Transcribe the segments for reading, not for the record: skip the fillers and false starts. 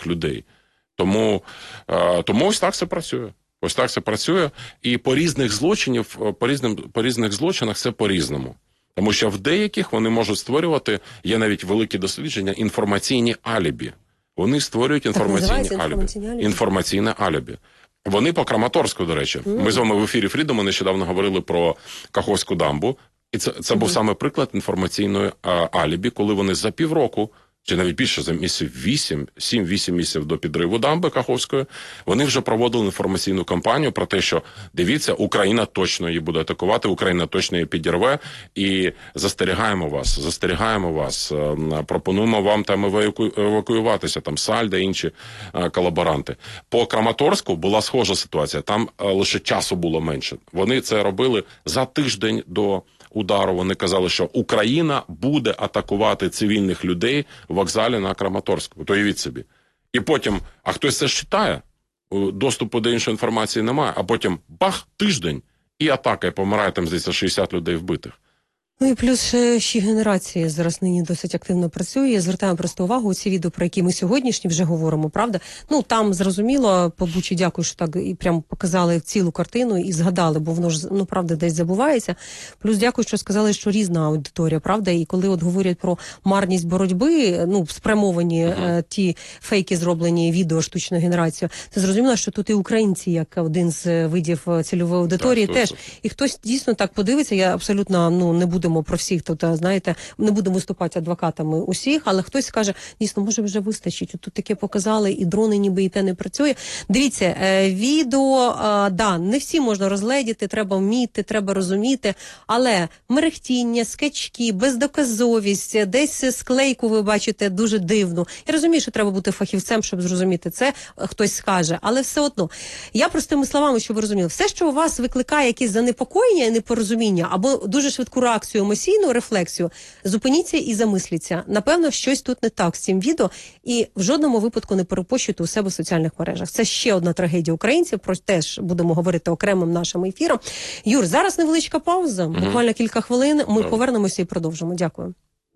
цивільних людей. Тому ось так це працює. Ось так це працює. І по різних злочинах це по-різному. Тому що в деяких вони можуть створювати, є навіть великі дослідження, інформаційні алібі. Вони створюють інформаційне алібі. Вони по Краматорську, до речі. Ми з вами в ефірі Фрідому нещодавно говорили про Каховську дамбу. І це був саме приклад інформаційної алібі, коли вони за півроку, чи навіть більше, за 7-8 місяців до підриву дамби Каховської, вони вже проводили інформаційну кампанію про те, що, дивіться, Україна точно її буде атакувати, Україна точно її підірве, і застерігаємо вас, пропонуємо вам там евакуюватися, там Сальда, інші колаборанти. По Краматорську була схожа ситуація, там лише часу було менше. Вони це робили за тиждень до удару. Вони казали, що Україна буде атакувати цивільних людей в вокзалі на Краматорську. То уявіть собі. І потім, а хтось це ж читає, доступу до іншої інформації немає, а потім бах, тиждень, і атака, і помирає там, здається, 60 людей вбитих. Ну і плюс ще генерація зараз нині досить активно працює. Звертаємо просто увагу у ці відео, про які ми сьогоднішні вже говоримо, правда? Ну, там зрозуміло, по Бучі, дякую, що так і прям показали цілу картину і згадали, бо воно ж, ну, правда, десь забувається. Плюс дякую, що сказали, що різна аудиторія, правда? І коли от говорять про марність боротьби, ну, спрямовані ті фейки, зроблені відео штучною генерацією, це зрозуміло, що тут і українці, як один з видів цільової аудиторії, теж. І хтось дійсно так подивиться, я абсолютно, ну, не буду про всіх, тут, знаєте, не будемо виступати адвокатами усіх, але хтось скаже, дійсно, може вже вистачить, тут таке показали, і дрони ніби і те не працює. Дивіться, відео, да, не всі можна розгледіти, треба вміти, треба розуміти, але мерехтіння, скачки, бездоказовість, десь склейку ви бачите дуже дивну. Я розумію, що треба бути фахівцем, щоб зрозуміти це, хтось скаже, але все одно. Я простими словами, щоб ви розуміли, все, що у вас викликає якісь занепокоєння і непорозуміння, або дуже швидку реакцію, емоційну рефлексію, зупиніться і замисліться. Напевно, щось тут не так з цим відео, і в жодному випадку не перепощуйте у себе в соціальних мережах. Це ще одна трагедія українців, про теж будемо говорити окремим нашим ефіром. Юр, зараз невеличка пауза, буквально кілька хвилин, ми повернемося і продовжимо. Дякую.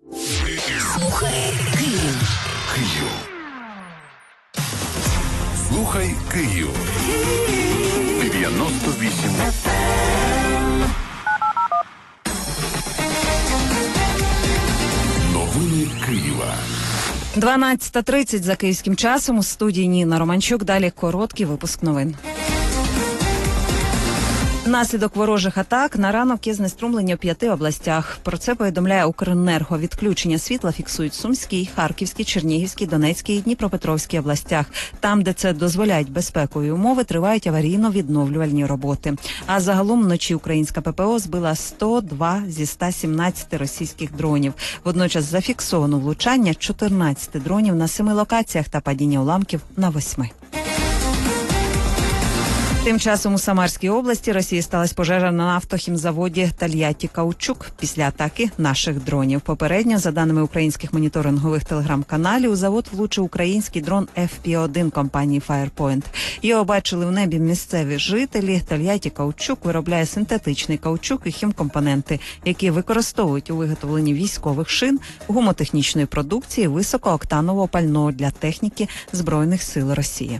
Слухай Київ. Слухай Київ. 98 Новини Києва. 12:30 за київським часом. У студії Ніна Романчук. Далі короткий випуск новин. Внаслідок ворожих атак на ранок є знеструмлення у 5 областях. Про це повідомляє Укренерго. Відключення світла фіксують Сумській, Харківській, Чернігівській, Донецькій і Дніпропетровській областях. Там, де це дозволяють безпекові умови, тривають аварійно-відновлювальні роботи. А загалом вночі українська ППО збила 102 зі 117 російських дронів. Водночас зафіксовано влучання 14 дронів на 7 локаціях та падіння уламків на 8. Тим часом у Самарській області Росії сталася пожежа на нафтохімзаводі Тольятті Каучук після атаки наших дронів. Попередньо, за даними українських моніторингових телеграм-каналів, у завод влучив український дрон FP-1 компанії Firepoint. Його бачили в небі місцеві жителі. Тольятті Каучук виробляє синтетичний каучук і хімкомпоненти, які використовують у виготовленні військових шин, гумотехнічної продукції, високооктанового пального для техніки Збройних сил Росії.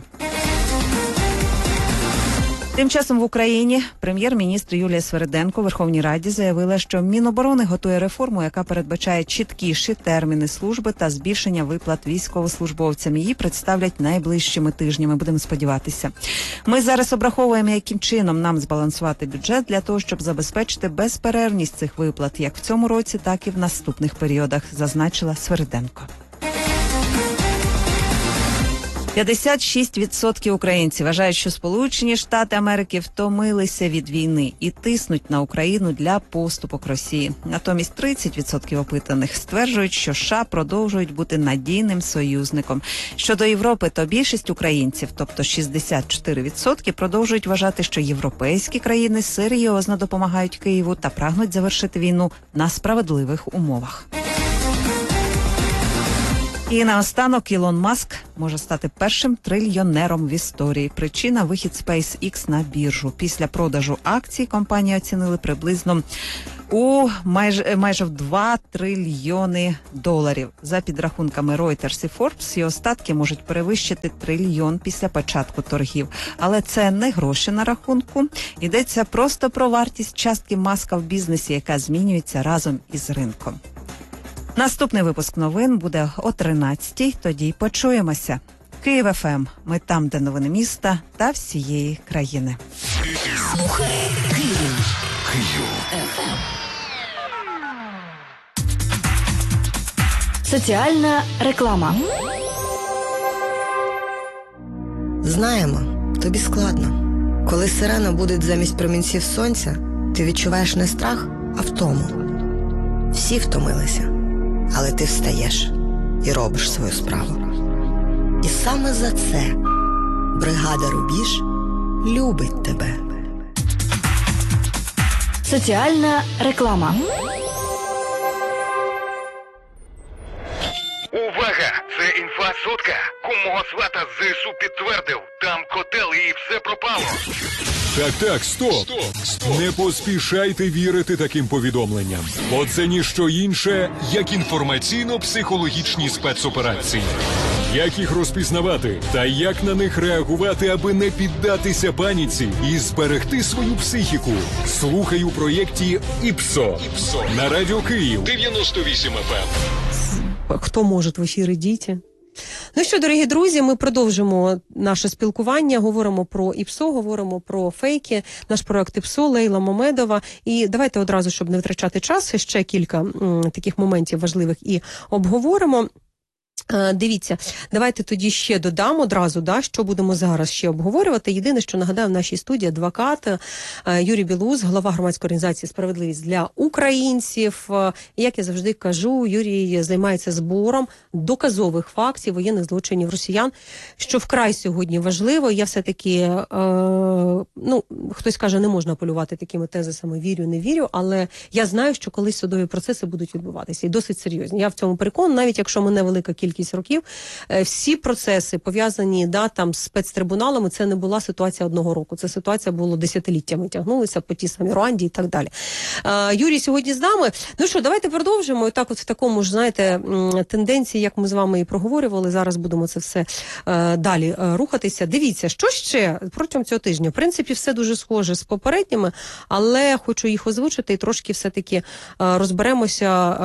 Тим часом в Україні прем'єр-міністр Юлія Свериденко у Верховній Раді заявила, що Міноборони готує реформу, яка передбачає чіткіші терміни служби та збільшення виплат військовослужбовцям. Її представлять найближчими тижнями, будемо сподіватися. Ми зараз обраховуємо, яким чином нам збалансувати бюджет для того, щоб забезпечити безперервність цих виплат, як в цьому році, так і в наступних періодах, зазначила Свериденко. 56% українців вважають, що Сполучені Штати Америки втомилися від війни і тиснуть на Україну для поступок Росії. Натомість 30% опитаних стверджують, що США продовжують бути надійним союзником. Щодо Європи, то більшість українців, тобто 64%, продовжують вважати, що європейські країни серйозно допомагають Києву та прагнуть завершити війну на справедливих умовах. І наостанок Ілон Маск може стати першим трильйонером в історії. Причина – вихід SpaceX на біржу. Після продажу акцій компанію оцінили приблизно у майже в 2 трильйони доларів. За підрахунками Reuters і Forbes, його статки можуть перевищити трильйон після початку торгів. Але це не гроші на рахунку. Йдеться просто про вартість частки Маска в бізнесі, яка змінюється разом із ринком. Наступний випуск новин буде о 13-й, тоді й почуємося. Київ ФМ. Ми там, де новини міста та всієї країни. Слухай Київ. Київ. Соціальна реклама. Знаємо, тобі складно. Коли сирена буде замість промінців сонця, ти відчуваєш не страх, а втому. Всі втомилися, але ти встаєш і робиш свою справу. І саме за це бригада «Рубіж» любить тебе. Соціальна реклама. Увага! Це інфа-сотка. Кумого свата з ЗСУ підтвердив. Там котел і все пропало. Так, стоп. Не поспішайте вірити таким повідомленням. Бо це ніщо інше, як інформаційно-психологічні спецоперації. Як їх розпізнавати та як на них реагувати, аби не піддатися паніці і зберегти свою психіку. Слухай у проєкті «ІПСО» на Радіо Київ 98 FM. Хто може в ефірі діти? Ну що, дорогі друзі, ми продовжимо наше спілкування, говоримо про ІПСО, говоримо про фейки, наш проект ІПСО, Лейла Мамедова. І давайте одразу, щоб не втрачати час, ще кілька таких моментів важливих і обговоримо. Дивіться, давайте тоді ще додам одразу, що будемо зараз ще обговорювати. Єдине, що нагадаю, в нашій студії адвокат Юрій Білоус, голова громадської організації «Справедливість для українців». І, як я завжди кажу, Юрій займається збором доказових фактів воєнних злочинів росіян, що вкрай сьогодні важливо. Я все-таки, хтось каже, не можна полювати такими тезисами «вірю, не вірю», але я знаю, що колись судові процеси будуть відбуватися, і досить серйозні. Я в цьому переконана, навіть якщо мене велика кількість років, всі процеси пов'язані з спецтрибуналами, це не була ситуація одного року, це ситуація була десятиліттями, тягнулися по тій самій Руанді і так далі. Юрій сьогодні з нами. Ну що, давайте продовжимо. І так от в такому ж, знаєте, тенденції, як ми з вами і проговорювали, зараз будемо це все далі рухатися. Дивіться, що ще протягом цього тижня? В принципі, все дуже схоже з попередніми, але хочу їх озвучити і трошки все-таки розберемося,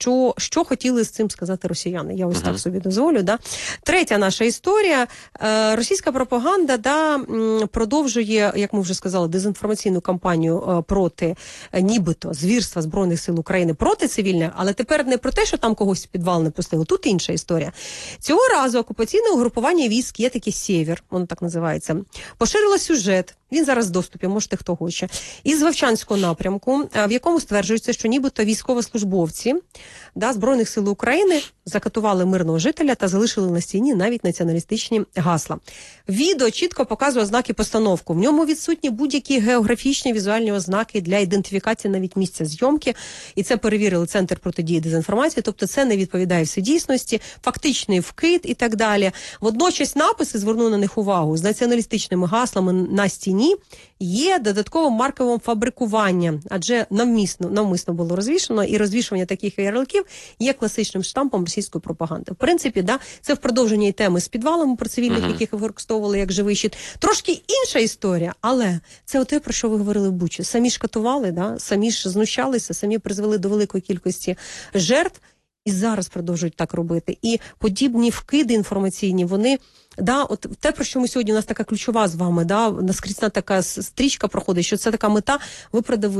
що хотіли з цим сказати росіяни. Я ось так собі дозволю. Третя наша історія. Російська пропаганда продовжує, як ми вже сказали, дезінформаційну кампанію проти нібито звірства Збройних сил України проти цивільних, але тепер не про те, що там когось в підвал не пустили. Тут інша історія. Цього разу окупаційне угрупування військ, є таке «Сєвєр», воно так називається, поширило сюжет, він зараз в доступі, можете хто хоче, із Вовчанського напрямку, в якому стверджується, що нібито військовослужбовці Збройних сил України закатували мирного жителя та залишили на стіні навіть націоналістичні гасла. Відео чітко показує ознаки постановки. В ньому відсутні будь-які географічні візуальні ознаки для ідентифікації навіть місця зйомки. І це перевірили Центр протидії дезінформації. Тобто це не відповідає всій дійсності, фактичний вкид і так далі. Водночас написи, зверну на них увагу, з націоналістичними гаслами на стіні є додатковим марковим фабрикування, адже навмисно було розвішено, і розвішування таких ярликів є класичним штампом російської пропаганди. В принципі, це в продовженні теми з підвалами про цивільних, яких використовували як живий щит. Трошки інша історія, але це те, про що ви говорили в Бучі. Самі ж катували, самі ж знущалися, самі призвели до великої кількості жертв, і зараз продовжують так робити. І подібні вкиди інформаційні, вони, от те, про що ми сьогодні, у нас така ключова з вами, наскрізна така стрічка проходить, що це така мета виправдати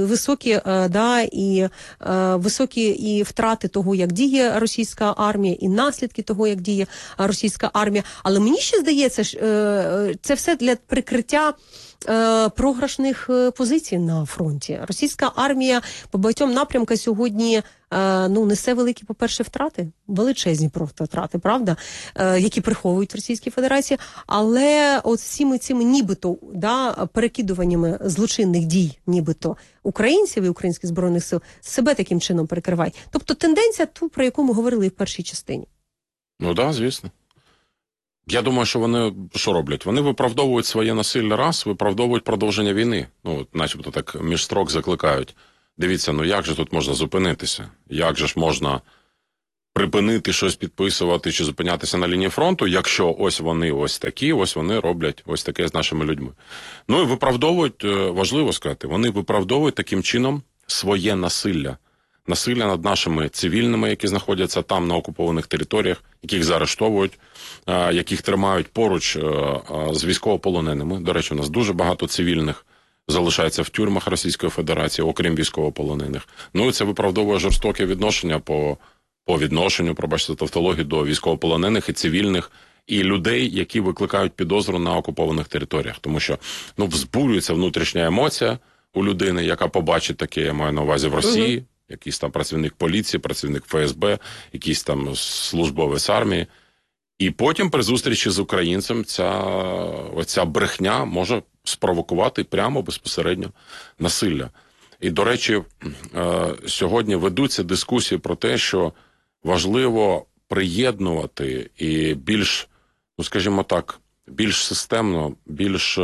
високі і втрати того, як діє російська армія, і наслідки того, як діє російська армія. Але мені ще здається, це все для прикриття програшних позицій на фронті. Російська армія по багатьом напрямкам сьогодні несе великі, по-перше, втрати, величезні втрати, правда, які приховують в Російській Федерації, але от всіми цими нібито перекидуваннями злочинних дій, нібито українців і українських збройних сил, себе таким чином перекриває. Тобто тенденція ту, про яку ми говорили і в першій частині. Ну так, да, звісно. Я думаю, що вони що роблять? Вони виправдовують своє насилля раз, виправдовують продовження війни. Ну, от, начебто так між строк закликають. Дивіться, ну як же тут можна зупинитися? Як же ж можна припинити щось підписувати чи зупинятися на лінії фронту, якщо ось вони ось такі, ось вони роблять ось таке з нашими людьми. Ну і виправдовують, важливо сказати, вони виправдовують таким чином своє насилля. Насилля над нашими цивільними, які знаходяться там на окупованих територіях, яких заарештовують, яких тримають поруч з військовополоненими. До речі, у нас дуже багато цивільних залишається в тюрмах Російської Федерації, окрім військовополонених. Ну і це виправдовує жорстоке відношення по відношенню, пробачте тавтологію, до військовополонених і цивільних, і людей, які викликають підозру на окупованих територіях. Тому що, ну, взбурюється внутрішня емоція у людини, яка побачить таке, я маю на увазі, в Росії, якийсь там працівник поліції, працівник ФСБ, якийсь там службовець армії. І потім при зустрічі з українцем оця брехня може спровокувати прямо безпосередньо насилля. І, до речі, сьогодні ведуться дискусії про те, що важливо приєднувати і більш, ну скажімо так, більш системно, більш,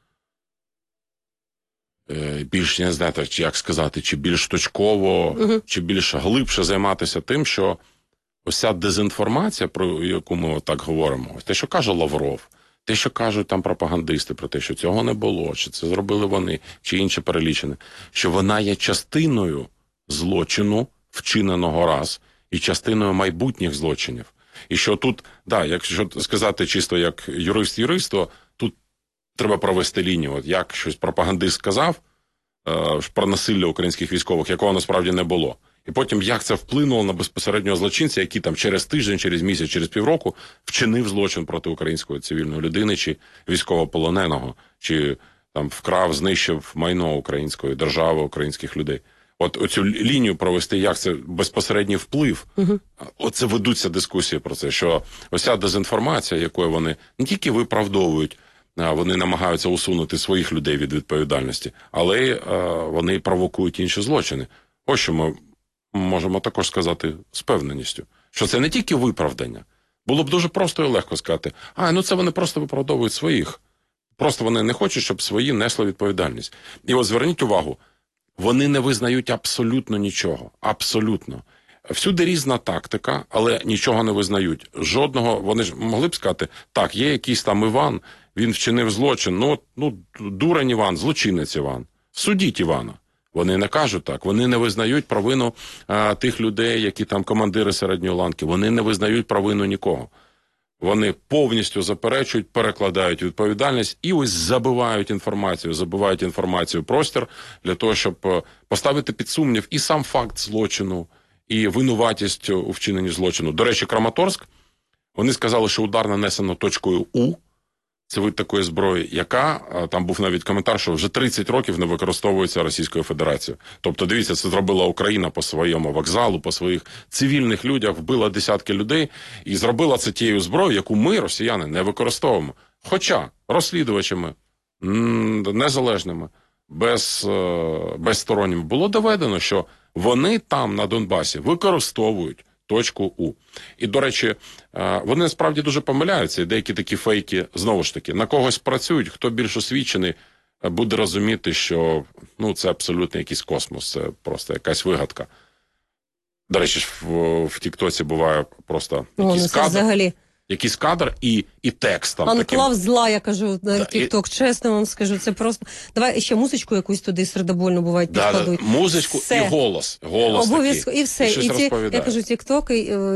я не знаю, як сказати, чи більш точково, чи більш глибше займатися тим, що ось ця дезінформація, про яку ми так говоримо, ось те, що каже Лавров, те, що кажуть там пропагандисти про те, що цього не було, чи це зробили вони, чи інше перелічене, що вона є частиною злочину, вчиненого раз, і частиною майбутніх злочинів. І що тут, да, якщо сказати чисто як юрист, то тут треба провести лінію. От як щось пропагандист сказав про насилля українських військових, якого насправді не було. І потім, як це вплинуло на безпосереднього злочинця, який там через тиждень, через місяць, через півроку вчинив злочин проти української цивільної людини, чи військовополоненого, чи там вкрав, знищив майно української держави, українських людей. От оцю лінію провести, як це безпосередній вплив. Оце ведуться дискусії про це, що ось ця дезінформація, якою вони не тільки виправдовують, вони намагаються усунути своїх людей від відповідальності, але вони провокують інші злочини. Ось що ми можемо також сказати з певненістю, що це не тільки виправдання. Було б дуже просто і легко сказати, ну це вони просто виправдовують своїх. Просто вони не хочуть, щоб свої несли відповідальність. І от зверніть увагу, вони не визнають абсолютно нічого. Абсолютно. Всюди різна тактика, але нічого не визнають. Жодного, вони ж могли б сказати, так, є якийсь там Іван, він вчинив злочин, ну дурень Іван, злочинець Іван. Судіть Івана. Вони не кажуть так, вони не визнають провину тих людей, які там командири середньої ланки, вони не визнають провину нікого. Вони повністю заперечують, перекладають відповідальність і ось забивають інформацію в простір для того, щоб поставити під сумнів і сам факт злочину, і винуватість у вчиненні злочину. До речі, Краматорськ, вони сказали, що удар нанесено точкою У, це вид такої зброї, яка, там був навіть коментар, що вже 30 років не використовується Російською Федерацією. Тобто, дивіться, це зробила Україна по своєму вокзалу, по своїх цивільних людях, вбила десятки людей і зробила це тією зброєю, яку ми, росіяни, не використовуємо. Хоча розслідувачами незалежними, безсторонніми було доведено, що вони там, на Донбасі, використовують точку У. І, до речі, вони насправді дуже помиляються, і деякі такі фейки, знову ж таки, на когось працюють, хто більш освічений, буде розуміти, що це абсолютно якийсь космос, це просто якась вигадка. До речі, в Тіктоці буває просто якийсь кадр і текст там. Анклав зла, я кажу, на Тікток, чесно вам скажу, це просто... Давай ще музичку якусь туди сердобольну, бувають, підкладуть. Музичку все. І голос обов'язково, і все. І я кажу, Тікток,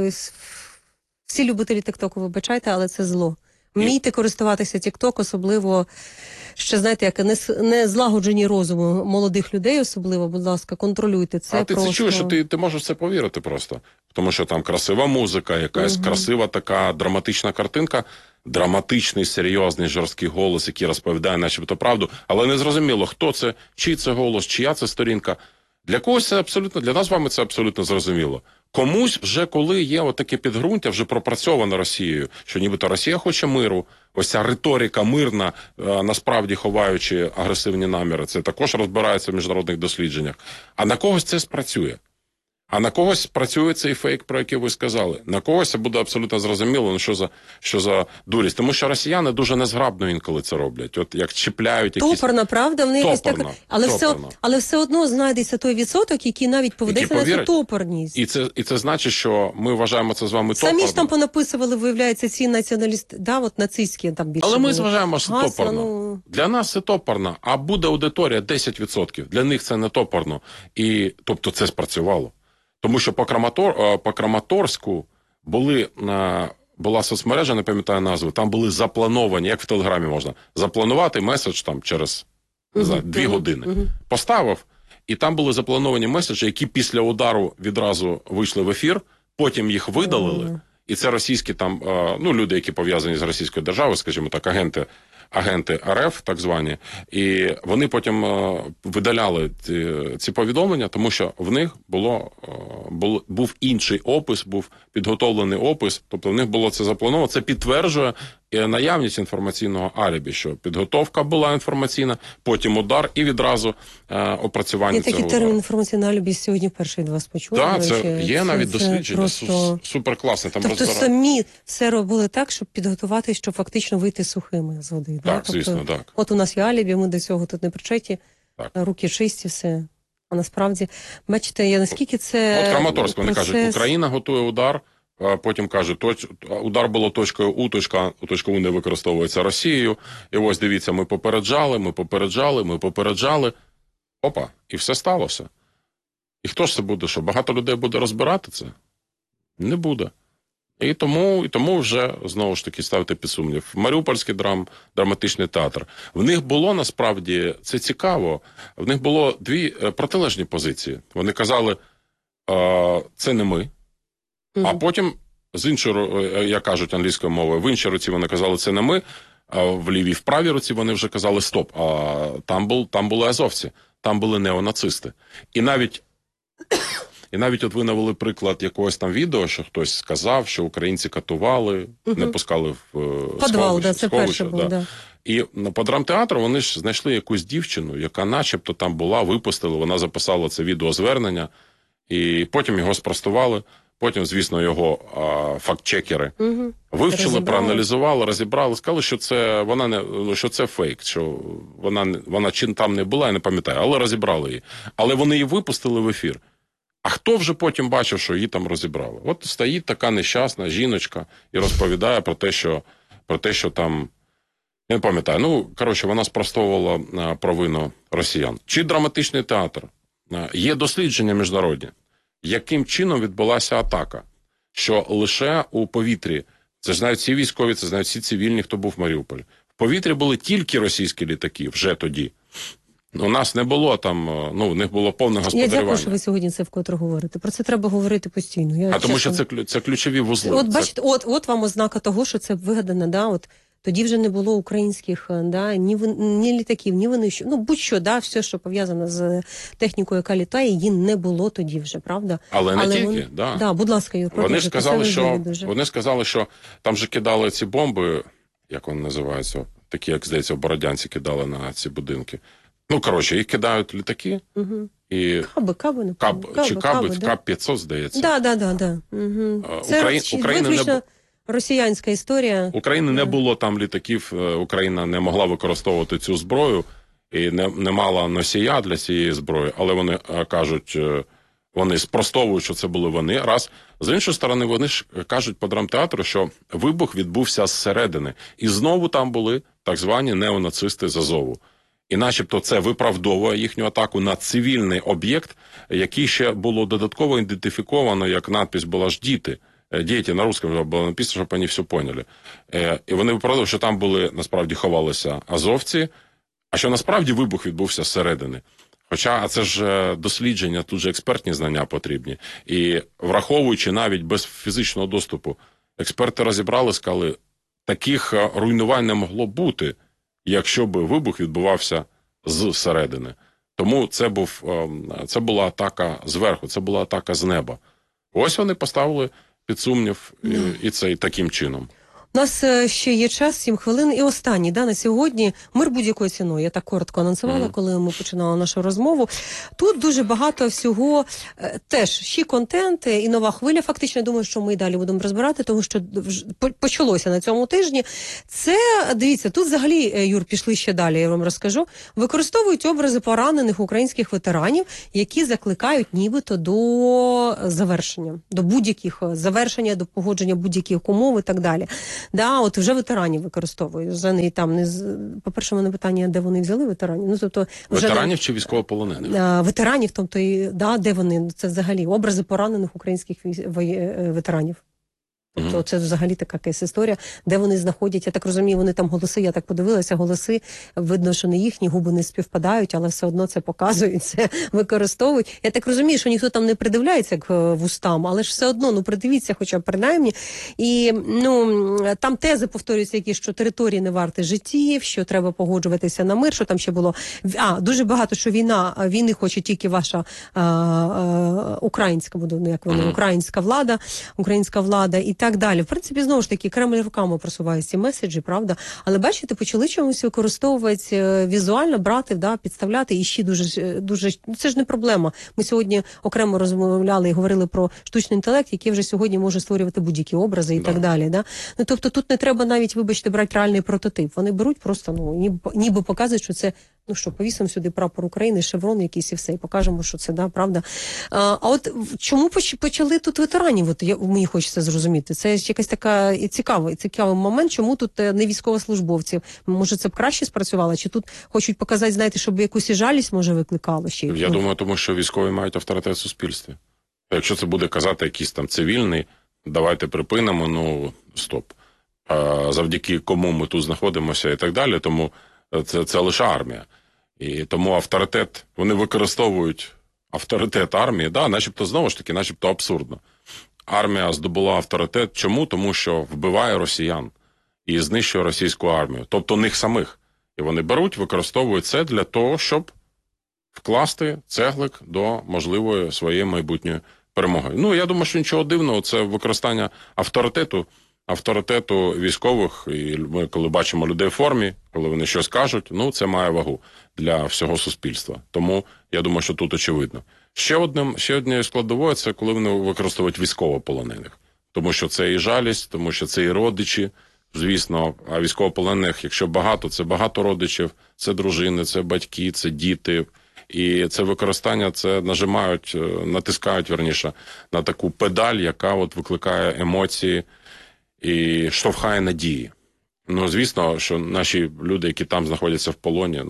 всі любителі Тіктоку, вибачайте, але це зло. Вмійте користуватися Тікток, особливо, ще, знаєте, як не злагоджені розуму молодих людей, особливо, будь ласка, контролюйте це. А ти це чуєш, що ти можеш це повірити просто. Тому що там красива музика, якась красива така драматична картинка, драматичний, серйозний, жорсткий голос, який розповідає начебто правду, але не зрозуміло, хто це, чий це голос, чия це сторінка. Для когось це абсолютно, для нас з вами це абсолютно зрозуміло. Комусь вже коли є отаке підґрунтя, вже пропрацьоване Росією, що нібито Росія хоче миру, ось ця риторика мирна, насправді ховаючи агресивні наміри, це також розбирається в міжнародних дослідженнях. А на когось це спрацює. А на когось працює цей фейк, про який ви сказали. На когось це буде абсолютно зрозуміло, ну, що за дурість. Тому що росіяни дуже незграбно інколи це роблять. От як чіпляють якісь... Топорна, правда? Вони якось так... Топорна, але все одно знайдеться той відсоток, який навіть поведеться на цю повірить. топорність. І це значить, що ми вважаємо це з вами топорно. Самі ж там понаписували, виявляється, ці націоналісти, да, от нацистські там більше Але ми були. вважаємо, що Гасла, топорно. ну... Для нас це топорно, а буде аудиторія 10%. Для них це не топорно. І, тобто це спрацювало. Тому що по Краматорську була соцмережа, не пам'ятаю назву, там були заплановані, як в Телеграмі можна, запланувати меседж там через 2 години. Поставив, і там були заплановані меседжі, які після удару відразу вийшли в ефір, потім їх видалили, і це російські там, ну, люди, які пов'язані з російською державою, скажімо так, агенти РФ, так звані, і вони потім видаляли ці повідомлення, тому що в них був інший опис, був підготовлений опис, тобто в них було це заплановано. Це підтверджує наявність інформаційного алібі, що підготовка була інформаційна, потім удар і відразу опрацювання цього удару. Є такий термін інформаційний алібі, сьогодні вперше від вас почули. Так, це є навіть дослідження, просто... суперкласне. Там тобто самі все робили так, щоб підготувати, щоб фактично вийти сухими з води. Так, да? звісно, тобто, так. От у нас є алібі, ми до цього тут не причеті, руки чисті, все. А насправді, бачите, я наскільки це... От Краматорськ, вони процес... кажуть, Україна готує удар, потім кажуть, удар було точкою У, точка У не використовується Росією, і ось дивіться, ми попереджали, опа, і все сталося. І хто ж це буде, що багато людей буде розбирати це? Не буде. І тому вже, знову ж таки, ставити під сумнів. Маріупольський драматичний театр. В них було, насправді, це цікаво, в них було 2 протилежні позиції. Вони казали, це не ми, а потім, з іншої, як кажуть англійською мовою, в іншій руці вони казали, це не ми, а в лівій, в правій руці вони вже казали, стоп, а там були азовці, там були неонацисти. І навіть от ви навели приклад якогось там відео, що хтось сказав, що українці катували, не пускали в підвал, це перше було, да. І по драмтеатру вони ж знайшли якусь дівчину, яка начебто там була, випустили, вона записала це відеозвернення, і потім його спростували, потім, звісно, його факт-чекери вивчили, проаналізували, розібрали, сказали, що це фейк, що вона чи там не була, я не пам'ятаю, але розібрали її. Але вони її випустили в ефір. А хто вже потім бачив, що її там розібрали? От стоїть така нещасна жіночка і розповідає про те, що там, я не пам'ятаю, ну, коротше, вона спростовувала провину росіян. Чи драматичний театр? Є дослідження міжнародні. Яким чином відбулася атака? Що лише у повітрі, це знають всі військові, це знають всі цивільні, хто був в Маріуполі. В повітрі були тільки російські літаки, вже тоді. У нас не було там, в них було повне господарювання. Я дякую, що ви сьогодні це вкотре говорите. Про це треба говорити постійно. Тому що це ключові вузли. От бачите, от вам ознака того, що це вигадано, да, от тоді вже не було українських, да, ні літаків, ні винищувачів, ну будь-що, да, все, що пов'язано з технікою, яка літає, її не було тоді вже, правда? Але не тільки, да. Да, будь ласка, Юр, вони сказали, що там же кидали ці бомби, як вони називаються, такі, як, здається, в Бородянці кидали на ці будинки. Ну, коротше, їх кидають літаки. І Каби, Каб-500, здається. Да. Це виключно росіянська історія. України не було там літаків, Україна не могла використовувати цю зброю і не мала носія для цієї зброї, але вони кажуть, вони спростовують, що це були вони. Раз. З іншої сторони, вони ж кажуть по драмтеатру, що вибух відбувся зсередини. І знову там були так звані неонацисти з Азову. І начебто це виправдовує їхню атаку на цивільний об'єкт, який ще було додатково ідентифіковано, як надпись була ж «Діти». «Діти» на русском було написано, щоб вони все поняли. І вони виправдовують, що там були, насправді, ховалися азовці, а що насправді вибух відбувся зсередини. Хоча це ж дослідження, тут же експертні знання потрібні. І враховуючи навіть без фізичного доступу, експерти розібрали, сказали, таких руйнувань не могло бути, якщо б вибух відбувався зсередини. Тому це була атака зверху, це була атака з неба. Ось вони поставили під сумнів і це таким чином. У нас ще є час, 7 хвилин. І останній, на сьогодні, мир будь-якою ціною. Я так коротко анонсувала, коли ми починали нашу розмову. Тут дуже багато всього, теж ще контент і нова хвиля. Фактично, я думаю, що ми і далі будемо розбирати, тому що почалося на цьому тижні. Це, дивіться, тут взагалі, Юр, пішли ще далі, я вам розкажу. Використовують образи поранених українських ветеранів, які закликають нібито до завершення, до будь-яких завершення, до погодження будь-яких умов і так далі. От вже ветеранів використовують. Вже не там по-перше, мене питання, де вони взяли ветеранів. Тобто вже ветеранів чи військовополонених? Ветеранів, тобто де вони? Це взагалі образи поранених українських ветеранів. Тобто це взагалі така якась історія, де вони знаходять, я так розумію, вони там голоси, я так подивилася, голоси, видно, що не їхні, губи не співпадають, але все одно це показують, це використовують. Я так розумію, що ніхто там не придивляється к вустам, але ж все одно, придивіться хоча б принаймні. І, там тези повторюються якісь, що території не варті життів, що треба погоджуватися на мир, що там ще було. Дуже багато, що війни хоче тільки ваша українська, українська влада і так далі. В принципі, знову ж таки, Кремль руками просуває ці меседжі, правда? Але бачите, почали чомусь використовувати візуально, брати, підставляти, і ще дуже, це ж не проблема. Ми сьогодні окремо розмовляли і говорили про штучний інтелект, який вже сьогодні може створювати будь-які образи і так далі. Тобто тут не треба навіть, вибачте, брати реальний прототип. Вони беруть просто, ніби показують, що це, повісимо сюди прапор України, шеврон якийсь і все, і покажемо, що це, правда. А от чому почали тут ветеранів? Мені хочеться зрозуміти. Це якась така цікавий момент, чому тут не військовослужбовців? Може, це б краще спрацювало? Чи тут хочуть показати, знаєте, щоб якусь і жалість, може, викликало ще? Я думаю, тому що військові мають авторитет в суспільстві. Якщо це буде казати якийсь там цивільний, давайте припинимо, стоп. Завдяки кому ми тут знаходимося і так далі, тому це лише армія. І тому авторитет, вони використовують авторитет армії, начебто, знову ж таки, начебто абсурдно. Армія здобула авторитет. Чому? Тому що вбиває росіян і знищує російську армію. Тобто них самих. І вони беруть, використовують це для того, щоб вкласти цеглик до можливої своєї майбутньої перемоги. Я думаю, що нічого дивного, це використання авторитету військових, і ми, коли бачимо людей в формі, коли вони щось кажуть, це має вагу для всього суспільства. Тому я думаю, що тут очевидно. Ще однією складовою – це коли вони використовують військовополонених. Тому що це і жалість, тому що це і родичі, звісно, а військовополонених, якщо багато, це багато родичів, це дружини, це батьки, це діти. І це використання, це натискають на таку педаль, яка викликає емоції і штовхає надії. Звісно, що наші люди, які там знаходяться в полоні,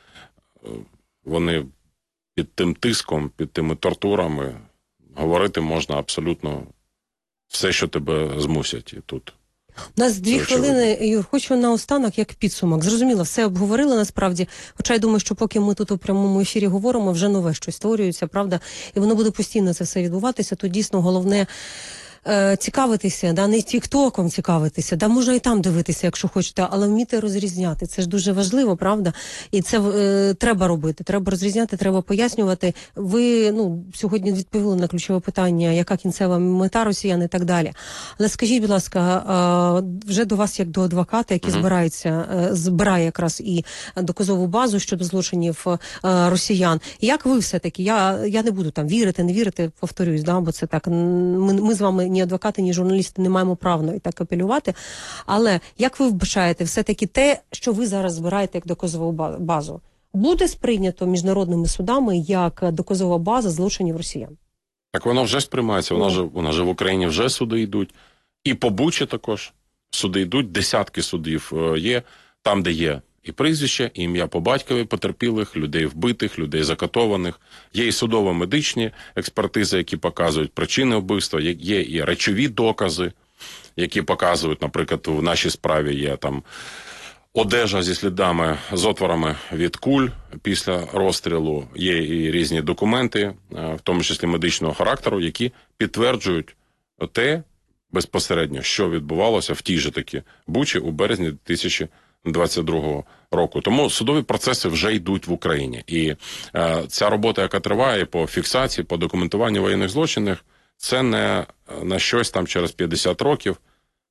вони під тим тиском, під тими тортурами говорити можна абсолютно все, що тебе змусять. І тут у нас 2 хвилини, Юр, хочу наостанок, як підсумок. Зрозуміло, все обговорили насправді, хоча я думаю, що поки ми тут у прямому ефірі говоримо, вже нове щось створюється, правда, і воно буде постійно це все відбуватися, то дійсно головне цікавитися, не тік-током цікавитися, можна і там дивитися, якщо хочете, але вміти розрізняти. Це ж дуже важливо, правда? І це треба робити, треба розрізняти, треба пояснювати. Ви, сьогодні відповіли на ключове питання, яка кінцева мета росіян і так далі. Але скажіть, будь ласка, вже до вас, як до адвоката, який збирає якраз і доказову базу щодо злочинів росіян. Як ви все-таки, я не буду там вірити, не вірити, повторюсь, бо це так, ми з вами ні адвокати, ні журналісти не маємо права і так апелювати. Але як ви вбачаєте, все-таки те, що ви зараз збираєте як доказову базу, буде сприйнято міжнародними судами як доказова база злочинів росіян? Так воно вже сприймається, вона ж в Україні вже суди йдуть. І по Бучі також суди йдуть, десятки судів є, там, де є і прізвище, і ім'я по батькові потерпілих, людей вбитих, людей закатованих. Є і судово-медичні експертизи, які показують причини вбивства, є і речові докази, які показують, наприклад, в нашій справі є там одежа зі слідами, з отворами від куль після розстрілу, є і різні документи, в тому числі медичного характеру, які підтверджують те безпосередньо, що відбувалося в тій же таки Бучі у березні 2022 року. Тому судові процеси вже йдуть в Україні. І ця робота, яка триває по фіксації, по документуванню воєнних злочинів, це не на щось там через 50 років.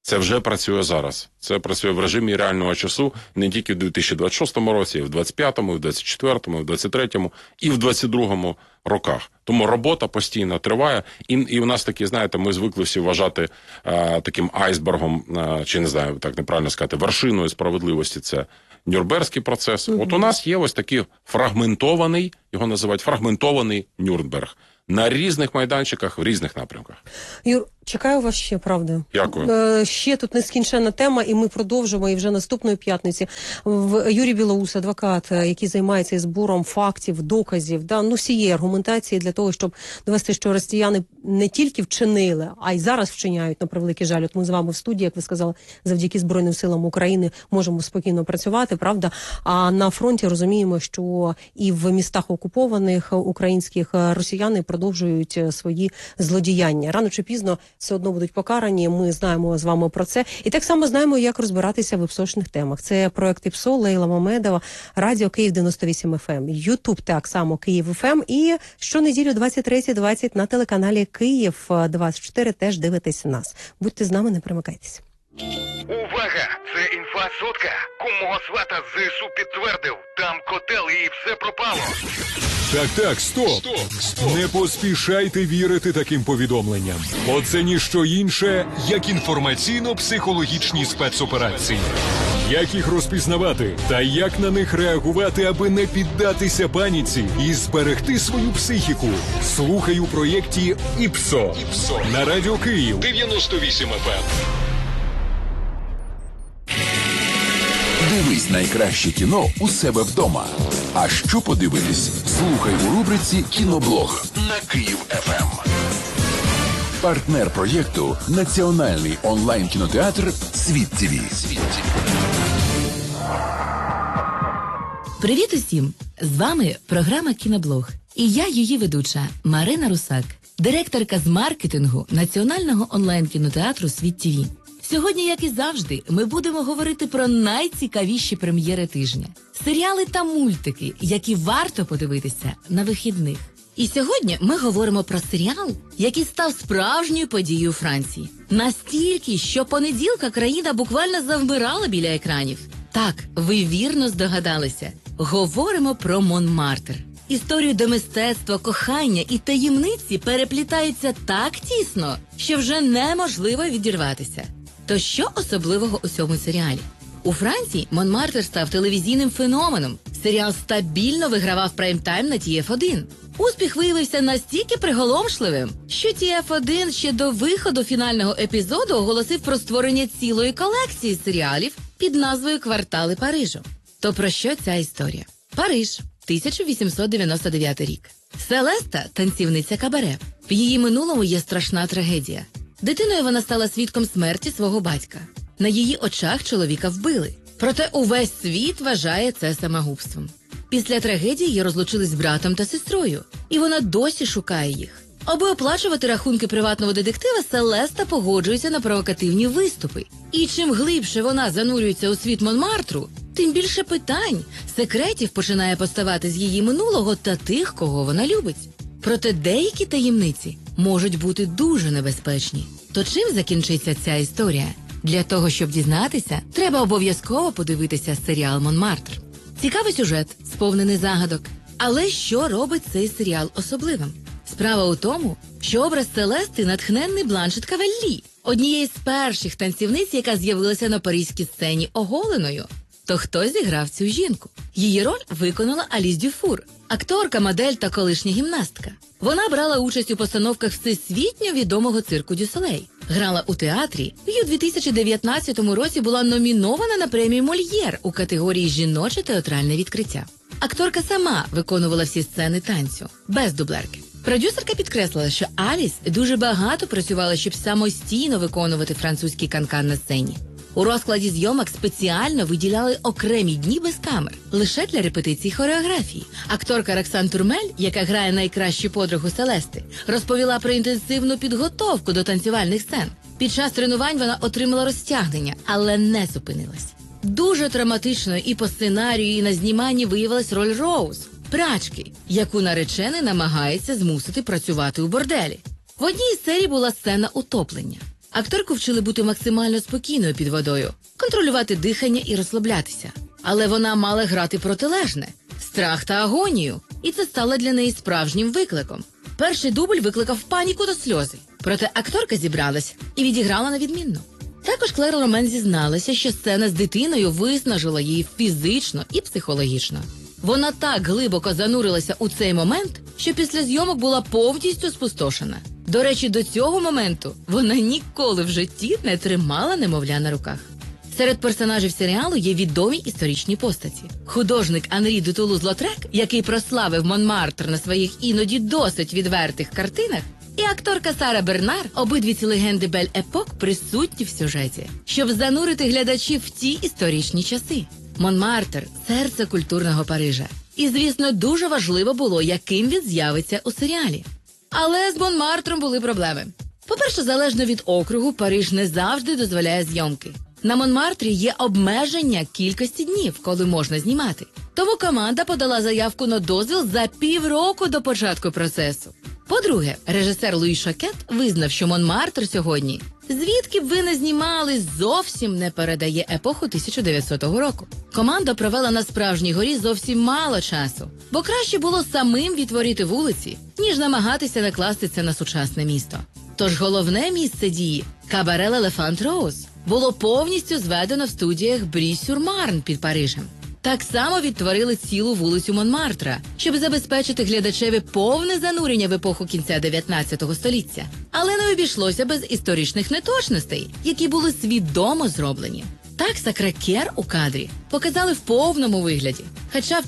Це вже працює зараз. Це працює в режимі реального часу не тільки в 2026 році, і в 2025, і в 2024, і в 2023, і в 2022 роках. Тому робота постійно триває. І у нас такі, знаєте, ми звикли всі вважати таким айсбергом, чи не знаю, так неправильно сказати, вершиною справедливості це Нюрнберзький процес. От у нас є ось такий фрагментований, його називають фрагментований Нюрнберг. На різних майданчиках, в різних напрямках. Юр, чекаю вас ще, правда. Дякую. Ще тут нескінченна тема, і ми продовжимо, і вже наступної п'ятниці. Юрій Білоус, адвокат, який займається збором фактів, доказів, всієї аргументації для того, щоб довести, що росіяни не тільки вчинили, а й зараз вчиняють, на превеликий жаль. От ми з вами в студії, як ви сказали, завдяки Збройним силам України можемо спокійно працювати, правда? А на фронті розуміємо, що і в містах окупованих українських росіяни продовжують свої злодіяння. Рано чи пізно все одно будуть покарані, ми знаємо з вами про це. І так само знаємо, як розбиратися в іпсошних темах. Це проект ІПСО, Лейла Мамедова, Радіо Київ 98 FM, Ютуб так само Київ ФМ і щонеділю 23:20 на телеканалі Київ 24 теж дивитесь нас. Будьте з нами, не перемикайтеся. Увага! Це інфосотка. Кумого свата ЗСУ підтвердив. Там котел і все пропало. Так, стоп. Не поспішайте вірити таким повідомленням. Бо це ніщо інше, як інформаційно-психологічні спецоперації. Як їх розпізнавати та як на них реагувати, аби не піддатися паніці і зберегти свою психіку. Слухай у проєкті ІПСО на Радіо Київ 98 FM. Дивись найкраще кіно у себе вдома. А що подивитись? Слухай у рубриці «Кіноблог» на Київ ФМ. Партнер проєкту – національний онлайн-кінотеатр «Світ ТВ». Привіт усім! З вами програма «Кіноблог». І я її ведуча Марина Русак, директорка з маркетингу національного онлайн-кінотеатру «Світ ТВ». Сьогодні, як і завжди, ми будемо говорити про найцікавіші прем'єри тижня. Серіали та мультики, які варто подивитися на вихідних. І сьогодні ми говоримо про серіал, який став справжньою подією Франції. Настільки, що понеділка країна буквально завмирала біля екранів. Так, ви вірно здогадалися. Говоримо про Монмартр. Історію до мистецтва, кохання і таємниці переплітаються так тісно, що вже неможливо відірватися. То що особливого у цьому серіалі? У Франції Монмартр став телевізійним феноменом. Серіал стабільно вигравав прайм-тайм на TF1. Успіх виявився настільки приголомшливим, що TF1 ще до виходу фінального епізоду оголосив про створення цілої колекції серіалів під назвою «Квартали Парижу». То про що ця історія? Париж, 1899 рік. Селеста – танцівниця кабаре. В її минулому є страшна трагедія. Дитиною вона стала свідком смерті свого батька. На її очах чоловіка вбили. Проте увесь світ вважає це самогубством. Після трагедії її розлучили з братом та сестрою. І вона досі шукає їх. Аби оплачувати рахунки приватного детектива, Селеста погоджується на провокативні виступи. І чим глибше вона занурюється у світ Монмартру, тим більше питань, секретів починає поставати з її минулого та тих, кого вона любить. Проте деякі таємниці можуть бути дуже небезпечні. То чим закінчиться ця історія? Для того, щоб дізнатися, треба обов'язково подивитися серіал «Монмартр». Цікавий сюжет, сповнений загадок. Але що робить цей серіал особливим? Справа у тому, що образ Селести натхненний Бланшет Кавеллі, однієї з перших танцівниць, яка з'явилася на паризькій сцені оголеною. То хто зіграв цю жінку? Її роль виконала Аліс Дюфур, акторка, модель та колишня гімнастка. Вона брала участь у постановках всесвітньо відомого цирку Дю Солей. Грала у театрі і у 2019 році була номінована на премію Мольєр у категорії «Жіноче театральне відкриття». Акторка сама виконувала всі сцени танцю, без дублерки. Продюсерка підкреслила, що Аліс дуже багато працювала, щоб самостійно виконувати французький канкан на сцені. У розкладі зйомок спеціально виділяли окремі дні без камер, лише для репетицій хореографії. Акторка Роксан Турмель, яка грає найкращу подругу Селести, розповіла про інтенсивну підготовку до танцювальних сцен. Під час тренувань вона отримала розтягнення, але не зупинилась. Дуже драматичною і по сценарію, і на зніманні виявилась роль Роуз – прачки, яку наречений намагається змусити працювати у борделі. В одній із серій була сцена утоплення. Акторку вчили бути максимально спокійною під водою, контролювати дихання і розслаблятися. Але вона мала грати протилежне – страх та агонію. І це стало для неї справжнім викликом. Перший дубль викликав паніку та сльози. Проте акторка зібралась і відіграла на відмінно. Також Клер Ромен зізналася, що сцена з дитиною виснажила її фізично і психологічно. Вона так глибоко занурилася у цей момент, що після зйомок була повністю спустошена. До речі, до цього моменту вона ніколи в житті не тримала немовля на руках. Серед персонажів серіалу є відомі історичні постаті. Художник Анрі де Тулуз-Лотрек, який прославив Монмартр на своїх іноді досить відвертих картинах, і акторка Сара Бернар, обидві ці легенди Бель-Епок, присутні в сюжеті, щоб занурити глядачів в ті історичні часи. Монмартр – серце культурного Парижа. І, звісно, дуже важливо було, яким він з'явиться у серіалі. Але з Монмартром були проблеми. По-перше, залежно від округу, Париж не завжди дозволяє зйомки. На Монмартрі є обмеження кількості днів, коли можна знімати. Тому команда подала заявку на дозвіл за півроку до початку процесу. По-друге, режисер Луї Шокет визнав, що Монмартр сьогодні, звідки б ви не знімали, зовсім не передає епоху 1900 року. Команда провела на Справжній горі зовсім мало часу, бо краще було самим відтворити вулиці, ніж намагатися накласти це на сучасне місто. Тож головне місце дії – кабаре L'Elephant Rose було повністю зведено в студіях Брі-Сюр-Марн під Парижем. Так само відтворили цілу вулицю Монмартра, щоб забезпечити глядачеві повне занурення в епоху кінця 19 століття. Але не обійшлося без історичних неточностей, які були свідомо зроблені. Так Сакре-Кер у кадрі показали в повному вигляді, хоча в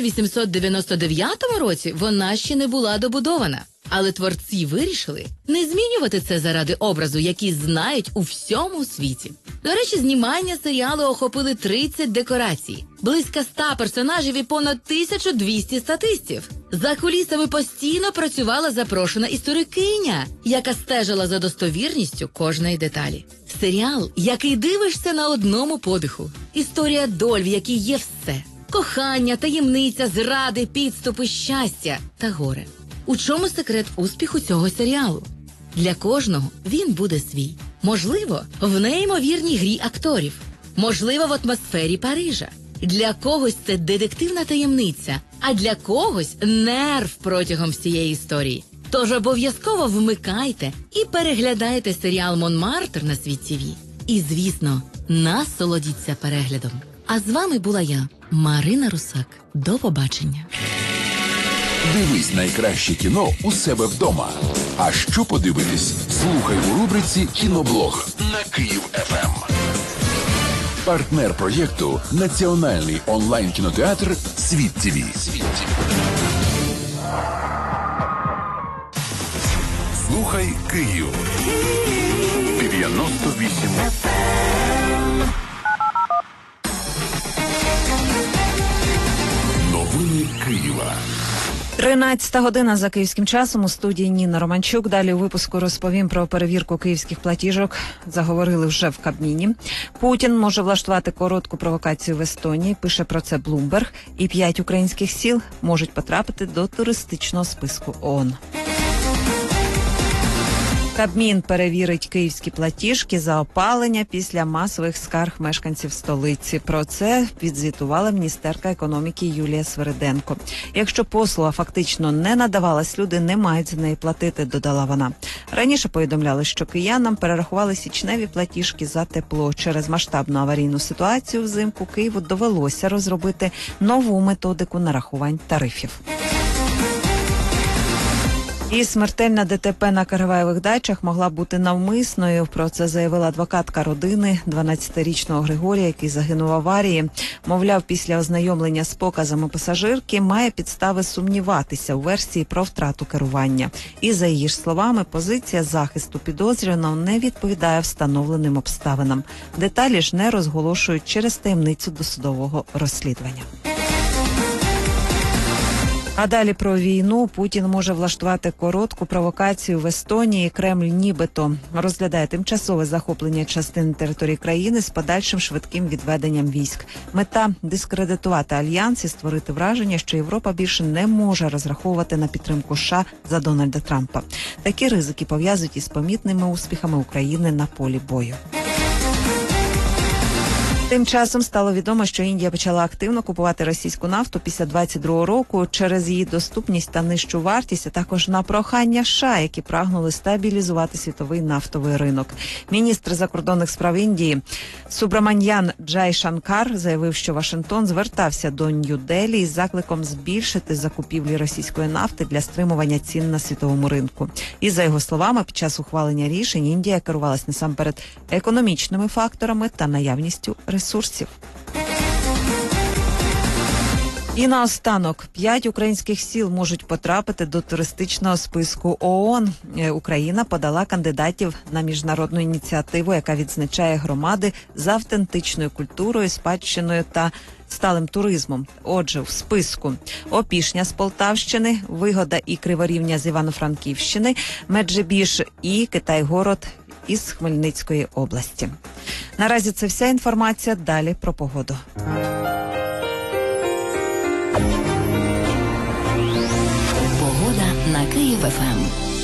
1899 році вона ще не була добудована. Але творці вирішили не змінювати це заради образу, який знають у всьому світі. До речі, знімання серіалу охопили 30 декорацій, близько 100 персонажів і понад 1200 статистів. За кулісами постійно працювала запрошена історикиня, яка стежила за достовірністю кожної деталі. Серіал, який дивишся на одному подиху. Історія доль, в якій є все. Кохання, таємниця, зради, підступи, щастя та горе. У чому секрет успіху цього серіалу? Для кожного він буде свій. Можливо, в неймовірній грі акторів. Можливо, в атмосфері Парижа. Для когось це детективна таємниця, а для когось нерв протягом всієї історії. Тож обов'язково вмикайте і переглядайте серіал «Монмартр» на Світ ТВ. І, звісно, насолодіться переглядом. А з вами була я, Марина Русак. До побачення. Дивись найкраще кіно у себе вдома. А що подивитись? Слухай у рубриці «Кіноблог» на Київ ФМ. Партнер проєкту – національний онлайн-кінотеатр «Світ ТВ». Слухай Київ. 98 FM. Новини Києва. 13 година за київським часом. У студії Ніна Романчук. Далі у випуску розповім про перевірку київських платіжок. Заговорили вже в Кабміні. Путін може влаштувати коротку провокацію в Естонії. Пише про це Bloomberg. І 5 українських сіл можуть потрапити до туристичного списку ООН. Кабмін перевірить київські платіжки за опалення після масових скарг мешканців столиці. Про це відзвітувала міністерка економіки Юлія Свириденко. Якщо послуга фактично не надавалась, люди не мають за неї платити, додала вона. Раніше повідомляли, що киянам перерахували січневі платіжки за тепло. Через масштабну аварійну ситуацію взимку Києву довелося розробити нову методику нарахувань тарифів. І смертельна ДТП на Караваєвих дачах могла бути навмисною. Про це заявила адвокатка родини 12-річного Григорія, який загинув в аварії. Мовляв, після ознайомлення з показами пасажирки має підстави сумніватися у версії про втрату керування. І, за її ж словами, позиція захисту підозрюваного не відповідає встановленим обставинам. Деталі ж не розголошують через таємницю досудового розслідування. А далі про війну. Путін може влаштувати коротку провокацію в Естонії. Кремль нібито розглядає тимчасове захоплення частин території країни з подальшим швидким відведенням військ. Мета – дискредитувати альянс і створити враження, що Європа більше не може розраховувати на підтримку США за Дональда Трампа. Такі ризики пов'язують із помітними успіхами України на полі бою. Тим часом стало відомо, що Індія почала активно купувати російську нафту після 2022 року через її доступність та нижчу вартість, а також на прохання США, які прагнули стабілізувати світовий нафтовий ринок. Міністр закордонних справ Індії Субраманьян Джайшанкар заявив, що Вашингтон звертався до Нью-Делі із закликом збільшити закупівлі російської нафти для стримування цін на світовому ринку. І, за його словами, під час ухвалення рішень Індія керувалась насамперед економічними факторами та наявністю ресурсів. І наостанок, 5 українських сіл можуть потрапити до туристичного списку ООН. Україна подала кандидатів на міжнародну ініціативу, яка відзначає громади з автентичною культурою, спадщиною та сталим туризмом. Отже, в списку Опішня з Полтавщини, Вигода і Криворівня з Івано-Франківщини, Меджибіж і Китай-город із Хмельницької області. Наразі це вся інформація. Далі про погоду. Погода на Київ-ФМ.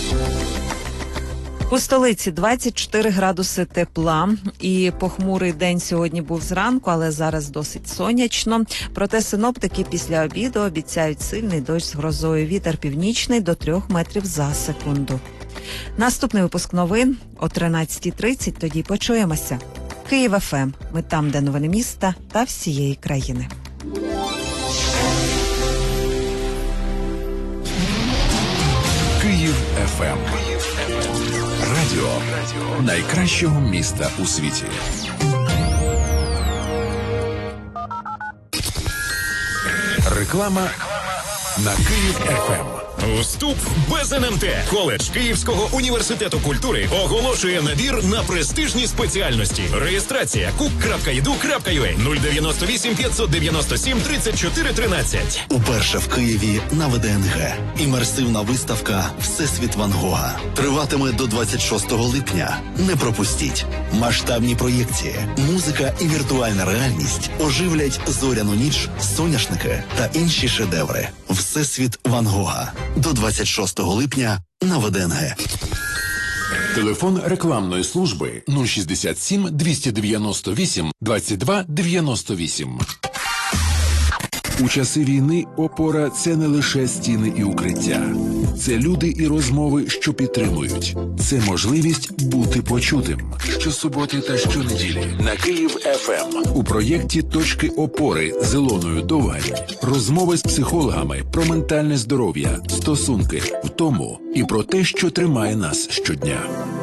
У столиці 24 градуси тепла, і похмурий день сьогодні був зранку, але зараз досить сонячно. Проте синоптики після обіду обіцяють сильний дощ з грозою. Вітер північний до 3 метрів за секунду. Наступний випуск новин о 13:30, тоді почуємося. Київ ФМ. Ми там, де новини міста та всієї країни. Київ ФМ. Радіо найкращого міста у світі. Реклама на Київ ФМ. Вступ без НМТ. Коледж Київського університету культури оголошує набір на престижні спеціальності. Реєстрація cook.edu.ua 098 597 34 13. Уперше в Києві на ВДНГ. Імерсивна виставка «Всесвіт Ван Гога» триватиме до 26 липня. Не пропустіть. Масштабні проєкції, музика і віртуальна реальність оживлять зоряну ніч, соняшники та інші шедеври. «Всесвіт Ван Гога» до 26 липня на ВДНГ. Телефон рекламної служби 067 298 22 98. У часи війни опора – це не лише стіни і укриття. Це люди і розмови, що підтримують. Це можливість бути почутим. Щосуботи та щонеділі на Київ ФМ у проєкті «Точки опори» з Ілоною Довгань. Розмови з психологами про ментальне здоров'я, стосунки, втому і про те, що тримає нас щодня.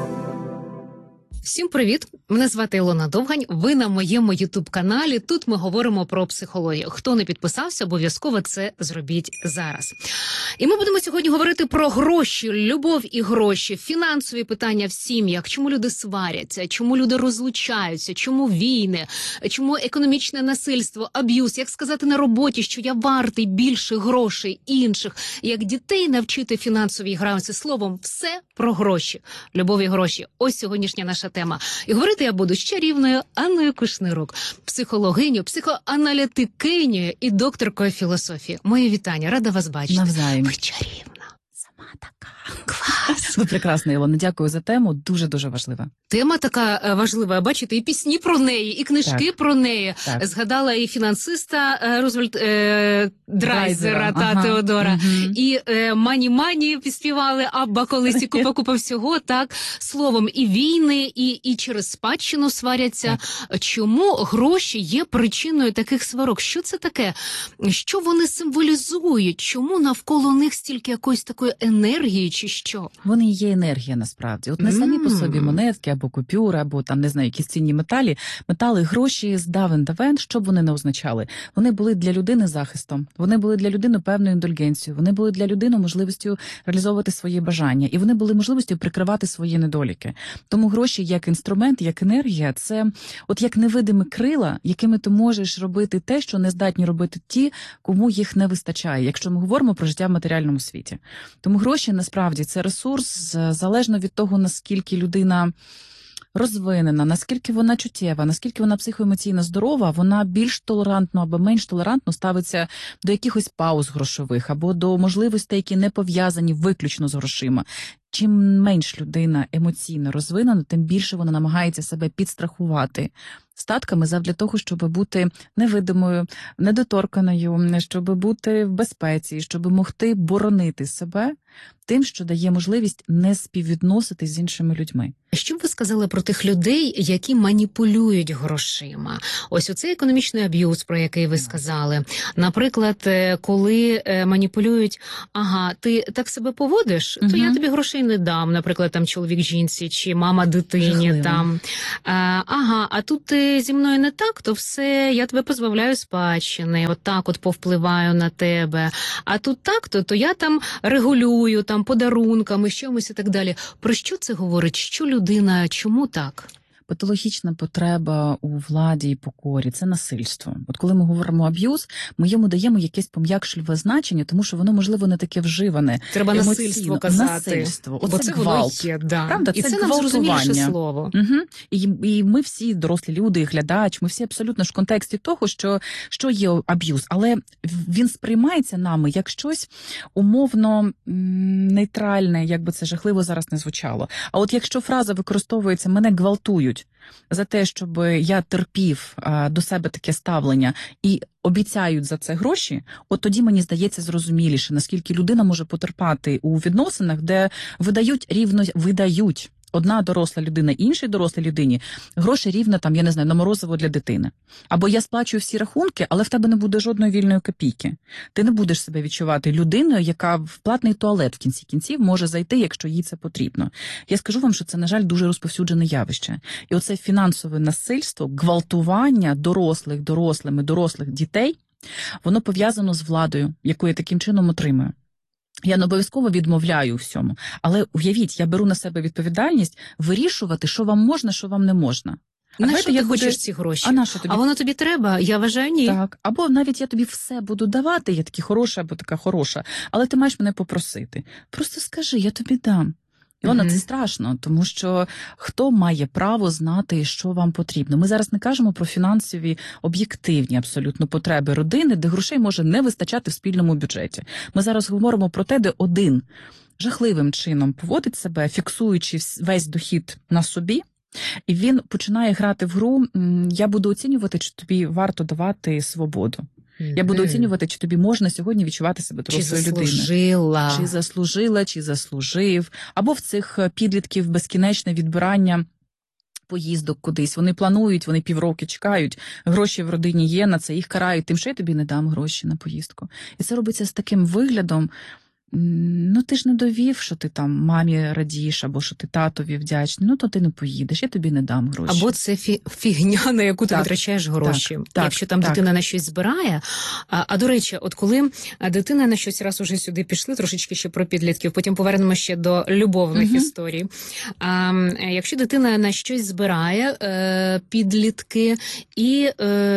Всім привіт! Мене звати Ілона Довгань. Ви на моєму ютуб-каналі. Тут ми говоримо про психологію. Хто не підписався, обов'язково це зробіть зараз. І ми будемо сьогодні говорити про гроші, любов і гроші, фінансові питання в сім'ях, чому люди сваряться, чому люди розлучаються, чому війни, чому економічне насильство, аб'юз, як сказати на роботі, що я вартий більше грошей інших, як дітей навчити фінансовій грамоті. Словом, все про гроші. Любов і гроші. Ось сьогоднішня наша тема. І говорити я буду з чарівною Анною Кушнирук, психологиню, психоаналітикиню і докторкою філософії. Мої вітання, рада вас бачити. Навзаєм. Ви чарівна. Сама така. Клас. Ви прекрасна, Ілона. Дякую за тему. Дуже-дуже важлива. Тема така важлива. Бачите, і пісні про неї, і книжки про неї. Так. Згадала і фінансиста Рузвельт Драйзера та Теодора. І «Мані-мані» співали Абба колись, і купа всього. Так, словом, і війни, і через спадщину сваряться. Так. Чому гроші є причиною таких сварок? Що це таке? Що вони символізують? Чому навколо них стільки якоїсь такої енергії чи що? Вони є енергія насправді. От не самі по собі монетки або купюри, або там, не знаю, якісь цінні метали, гроші з давен-давен, що б вони не означали. Вони були для людини захистом, вони були для людини певною індульгенцією, вони були для людини можливістю реалізовувати свої бажання, і вони були можливістю прикривати свої недоліки. Тому гроші як інструмент, як енергія, це от як невидимі крила, якими ти можеш робити те, що не здатні робити ті, кому їх не вистачає, якщо ми говоримо про життя в матеріальному світі. Тому гроші, насправді, це ресурс, залежно від того, наскільки людина розвинена, наскільки вона чуттєва, наскільки вона психоемоційно здорова, вона більш толерантно або менш толерантно ставиться до якихось пауз грошових або до можливостей, які не пов'язані виключно з грошима. Чим менш людина емоційно розвинена, тим більше вона намагається себе підстрахувати статками задля того, щоб бути невидимою, недоторканою, щоб бути в безпеці, щоб могти боронити себе тим, що дає можливість не співвідноситись з іншими людьми. Що б ви сказали про тих людей, які маніпулюють грошима? Ось оцей економічний аб'юз, про який ви сказали. Наприклад, коли маніпулюють, ага, ти так себе поводиш, то я тобі грошей не дам, наприклад, там чоловік жінці чи мама дитині. Там. Ага, а тут ти зі мною не так, то все, я тебе позбавляю спадщини, отак от повпливаю на тебе. А тут так, то я там регулюю, там подарунками, чомусь і так далі. Про що це говорить? Що людина, чому так? Патологічна потреба у владі і покорі – це насильство. От коли ми говоримо аб'юз, ми йому даємо якесь пом'якшливе значення, тому що воно, можливо, не таке вживане. Треба емоційно. насильство казати. Насильство. Бо це воно є, да. Правда? І це нам зрозуміліше слово. І ми всі, дорослі люди, глядач, ми всі абсолютно ж в контексті того, що є аб'юз. Але він сприймається нами як щось умовно нейтральне, як би це жахливо зараз не звучало. А от якщо фраза використовується «мене гвалтують», за те, щоб я терпів до себе таке ставлення і обіцяють за це гроші, от тоді, мені здається, зрозуміліше, наскільки людина може потерпати у відносинах, де видають одна доросла людина іншій дорослій людині гроші рівно, там, я не знаю, на морозиво для дитини. Або я сплачую всі рахунки, але в тебе не буде жодної вільної копійки. Ти не будеш себе відчувати людиною, яка в платний туалет в кінці кінців може зайти, якщо їй це потрібно. Я скажу вам, що це, на жаль, дуже розповсюджене явище. І оце фінансове насильство, гвалтування дорослих дітей, воно пов'язано з владою, яку я таким чином отримую. Я не обов'язково відмовляю у всьому, але уявіть, я беру на себе відповідальність вирішувати, що вам можна, що вам не можна. На що ти хочеш ці гроші? А воно тобі треба? Я вважаю, ні. Так, або навіть я тобі все буду давати, я такий хороший або така хороша, але ти маєш мене попросити. Просто скажи, я тобі дам. І воно це страшно, тому що хто має право знати, що вам потрібно? Ми зараз не кажемо про фінансові об'єктивні абсолютно потреби родини, де грошей може не вистачати в спільному бюджеті. Ми зараз говоримо про те, де один жахливим чином поводить себе, фіксуючи весь дохід на собі, і він починає грати в гру «я буду оцінювати, чи тобі варто давати свободу». Я буду оцінювати, чи тобі можна сьогодні відчувати себе дорослою людиною. Чи заслужив. Або в цих підлітків безкінечне відбирання поїздок кудись. Вони планують, вони півроку чекають, гроші в родині є, на це їх карають тим, що я тобі не дам гроші на поїздку. І це робиться з таким виглядом, ну ти ж не довів, що ти там мамі радієш, або що ти татові вдячний, ну то ти не поїдеш, я тобі не дам гроші. Або це фігня, на яку ти витрачаєш гроші. Якщо там дитина на щось збирає. А до речі, от коли дитина на щось, раз уже сюди пішли, трошечки ще про підлітків, потім повернемо ще до любовних історій. Якщо дитина на щось збирає, підлітки, і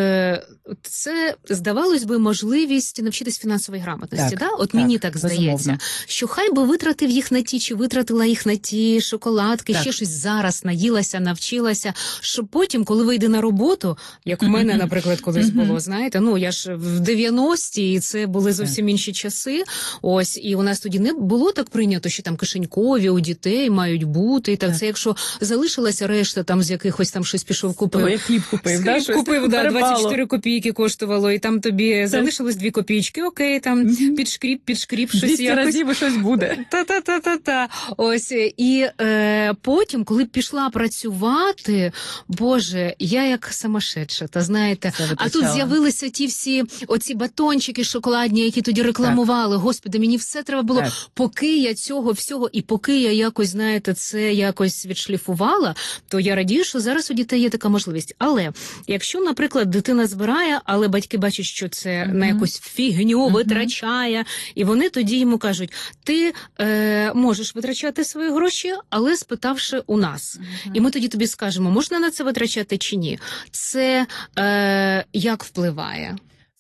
це, здавалось би, можливість навчитись фінансової грамотності. Мені так здається, що хай би витратив їх на ті, чи витратила їх на ті шоколадки, ще щось зараз наїлася, навчилася, щоб потім, коли вийде на роботу, як у мене, наприклад, колись було, знаєте, я ж в 90-ті, і це були зовсім інші часи, ось, і у нас тоді не було так прийнято, що там кишенькові у дітей мають бути, і так, це якщо залишилася решта, там з якихось там щось пішов купив. Як хліб купив, купив, 24 копійки коштувало, і там тобі залишилось 2 копійки, окей, там підшкріп, щось Кілька разів і щось буде. Та-та-та-та-та. Ось, і потім, коли пішла працювати, Боже, я як самошедша, та знаєте, а тут з'явилися ті всі оці батончики шоколадні, які тоді рекламували. Господи, мені все треба було, поки я цього всього, і поки я якось, знаєте, це якось відшліфувала, то я радію, що зараз у дітей є така можливість. Але якщо, наприклад, дитина збирає, але батьки бачать, що це на якусь фігню витрачає, і вони тоді йому кажуть, ти можеш витрачати свої гроші, але спитавши у нас. І ми тоді тобі скажемо, можна на це витрачати чи ні? Це як впливає?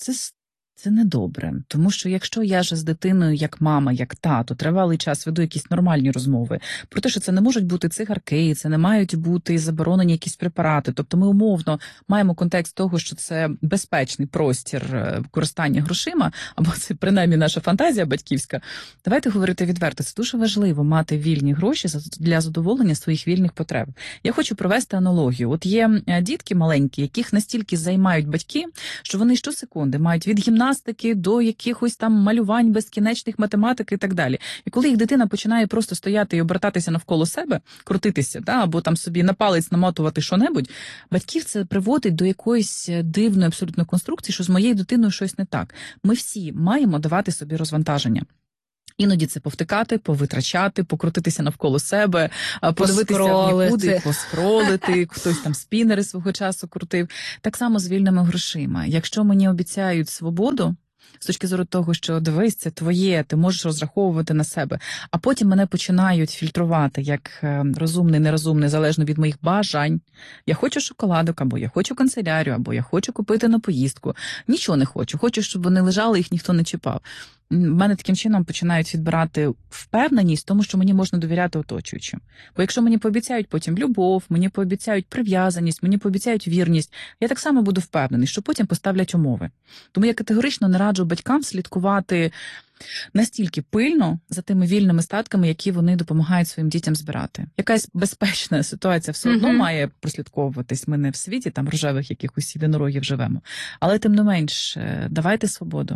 Це недобре, тому що якщо я ж з дитиною, як мама, як тато, тривалий час веду якісь нормальні розмови про те, що це не можуть бути цигарки, це не мають бути заборонені якісь препарати, тобто ми умовно маємо контекст того, що це безпечний простір користання грошима, або це принаймні наша фантазія батьківська, давайте говорити відверто, це дуже важливо мати вільні гроші для задоволення своїх вільних потреб. Я хочу провести аналогію. От є дітки маленькі, яких настільки займають батьки, що вони щосекунди мають від гімнастики до якихось там малювань безкінечних, математики і так далі. І коли їх дитина починає просто стояти і обертатися навколо себе, крутитися, або там собі на палець намотувати що-небудь, батьків це приводить до якоїсь дивної абсолютно конструкції, що з моєю дитиною щось не так. Ми всі маємо давати собі розвантаження. Іноді це повтикати, повитрачати, покрутитися навколо себе, подивитися в нікуди, поскролити, хтось там спінери свого часу крутив. Так само з вільними грошима. Якщо мені обіцяють свободу, з точки зору того, що дивись, це твоє, ти можеш розраховувати на себе, а потім мене починають фільтрувати як розумний, нерозумний, залежно від моїх бажань. Я хочу шоколадок, або я хочу канцелярію, або я хочу купити на поїздку. Нічого не хочу. Хочу, щоб вони лежали, їх ніхто не чіпав. В мене таким чином починають відбирати впевненість в тому, що мені можна довіряти оточуючим. Бо якщо мені пообіцяють потім любов, мені пообіцяють прив'язаність, мені пообіцяють вірність, я так само буду впевнений, що потім поставлять умови. Тому я категорично не раджу батькам слідкувати настільки пильно за тими вільними статками, які вони допомагають своїм дітям збирати. Якась безпечна ситуація все одно має прослідковуватись. Ми не в світі там рожевих якихось єдинорогів живемо. Але тим не менш, давайте свободу.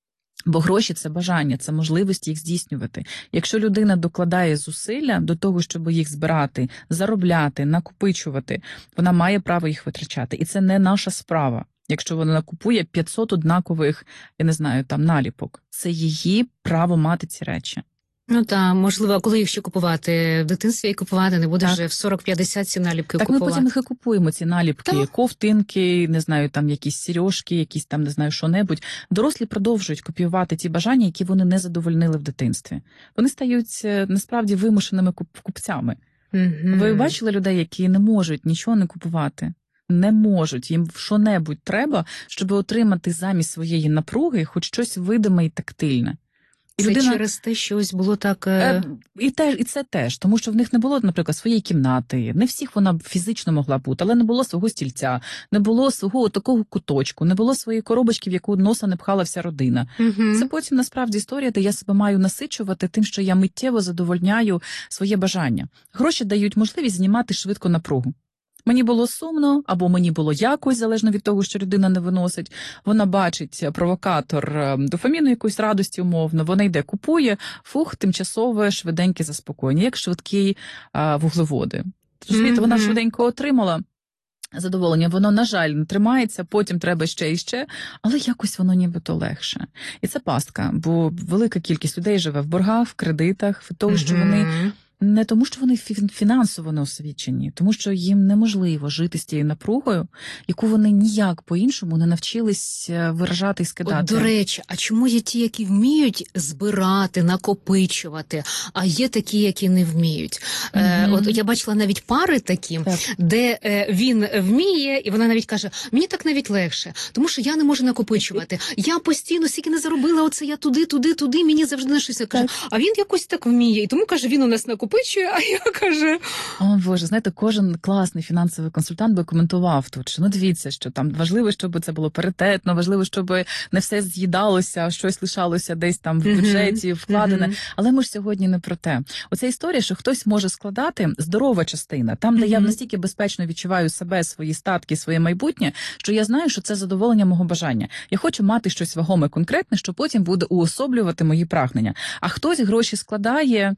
Бо гроші – це бажання, це можливість їх здійснювати. Якщо людина докладає зусилля до того, щоб їх збирати, заробляти, накопичувати, вона має право їх витрачати. І це не наша справа. Якщо вона накупує 500 однакових, я не знаю, там наліпок, це її право мати ці речі. Ну так, можливо, коли їх ще купувати? В дитинстві їх купувати не буде вже в 40-50 ці наліпки так, купувати. Так ми потім їх і купуємо, ці наліпки, ковтинки, не знаю, там якісь сережки, якісь там, не знаю, що-небудь. Дорослі продовжують копіювати ті бажання, які вони не задовольнили в дитинстві. Вони стають, насправді, вимушеними купцями. Ви бачили людей, які не можуть нічого не купувати? Не можуть, їм що-небудь треба, щоб отримати замість своєї напруги хоч щось видиме і тактильне. І це людина... через те, що ось було так... І це теж, тому що в них не було, наприклад, своєї кімнати, не всіх вона фізично могла бути, але не було свого стільця, не було свого такого куточку, не було своєї коробочки, в яку носа не пхала вся родина. Це потім, насправді, історія, де я себе маю насичувати тим, що я миттєво задовольняю своє бажання. Гроші дають можливість знімати швидко напругу. Мені було сумно, або мені було якось, залежно від того, що людина не виносить. Вона бачить провокатор дофаміну, якоїсь радості умовно, вона йде, купує, тимчасове, швиденьке заспокоєння, як швидкі вуглеводи. Розумієте, вона швиденько отримала задоволення, воно, на жаль, не тримається, потім треба ще і ще, але якось воно нібито легше. І це пастка, бо велика кількість людей живе в боргах, в кредитах, від того, що вони... Не тому, що вони фінансово не освічені, тому що їм неможливо жити з тією напругою, яку вони ніяк по-іншому не навчились виражати і скидати. От, до речі, а чому є ті, які вміють збирати, накопичувати, а є такі, які не вміють? От я бачила навіть пари такі, де він вміє, і вона навіть каже, мені так навіть легше, тому що я не можу накопичувати. Я постійно, скільки не заробила, оце я туди, мені завжди на щось каже. А він якось так вміє, і тому, каже, він у нас накопичує. накопичує, а я каже... О, Боже, знаєте, кожен класний фінансовий консультант би коментував тут, що дивіться, що там важливо, щоб це було паритетно, важливо, щоб не все з'їдалося, щось лишалося десь там в бюджеті вкладене. Але ми ж сьогодні не про те. Оця історія, що хтось може складати, здорова частина, там, де я настільки безпечно відчуваю себе, свої статки, своє майбутнє, що я знаю, що це задоволення мого бажання. Я хочу мати щось вагоме, конкретне, що потім буде уособлювати мої прагнення. А хтось гроші складає,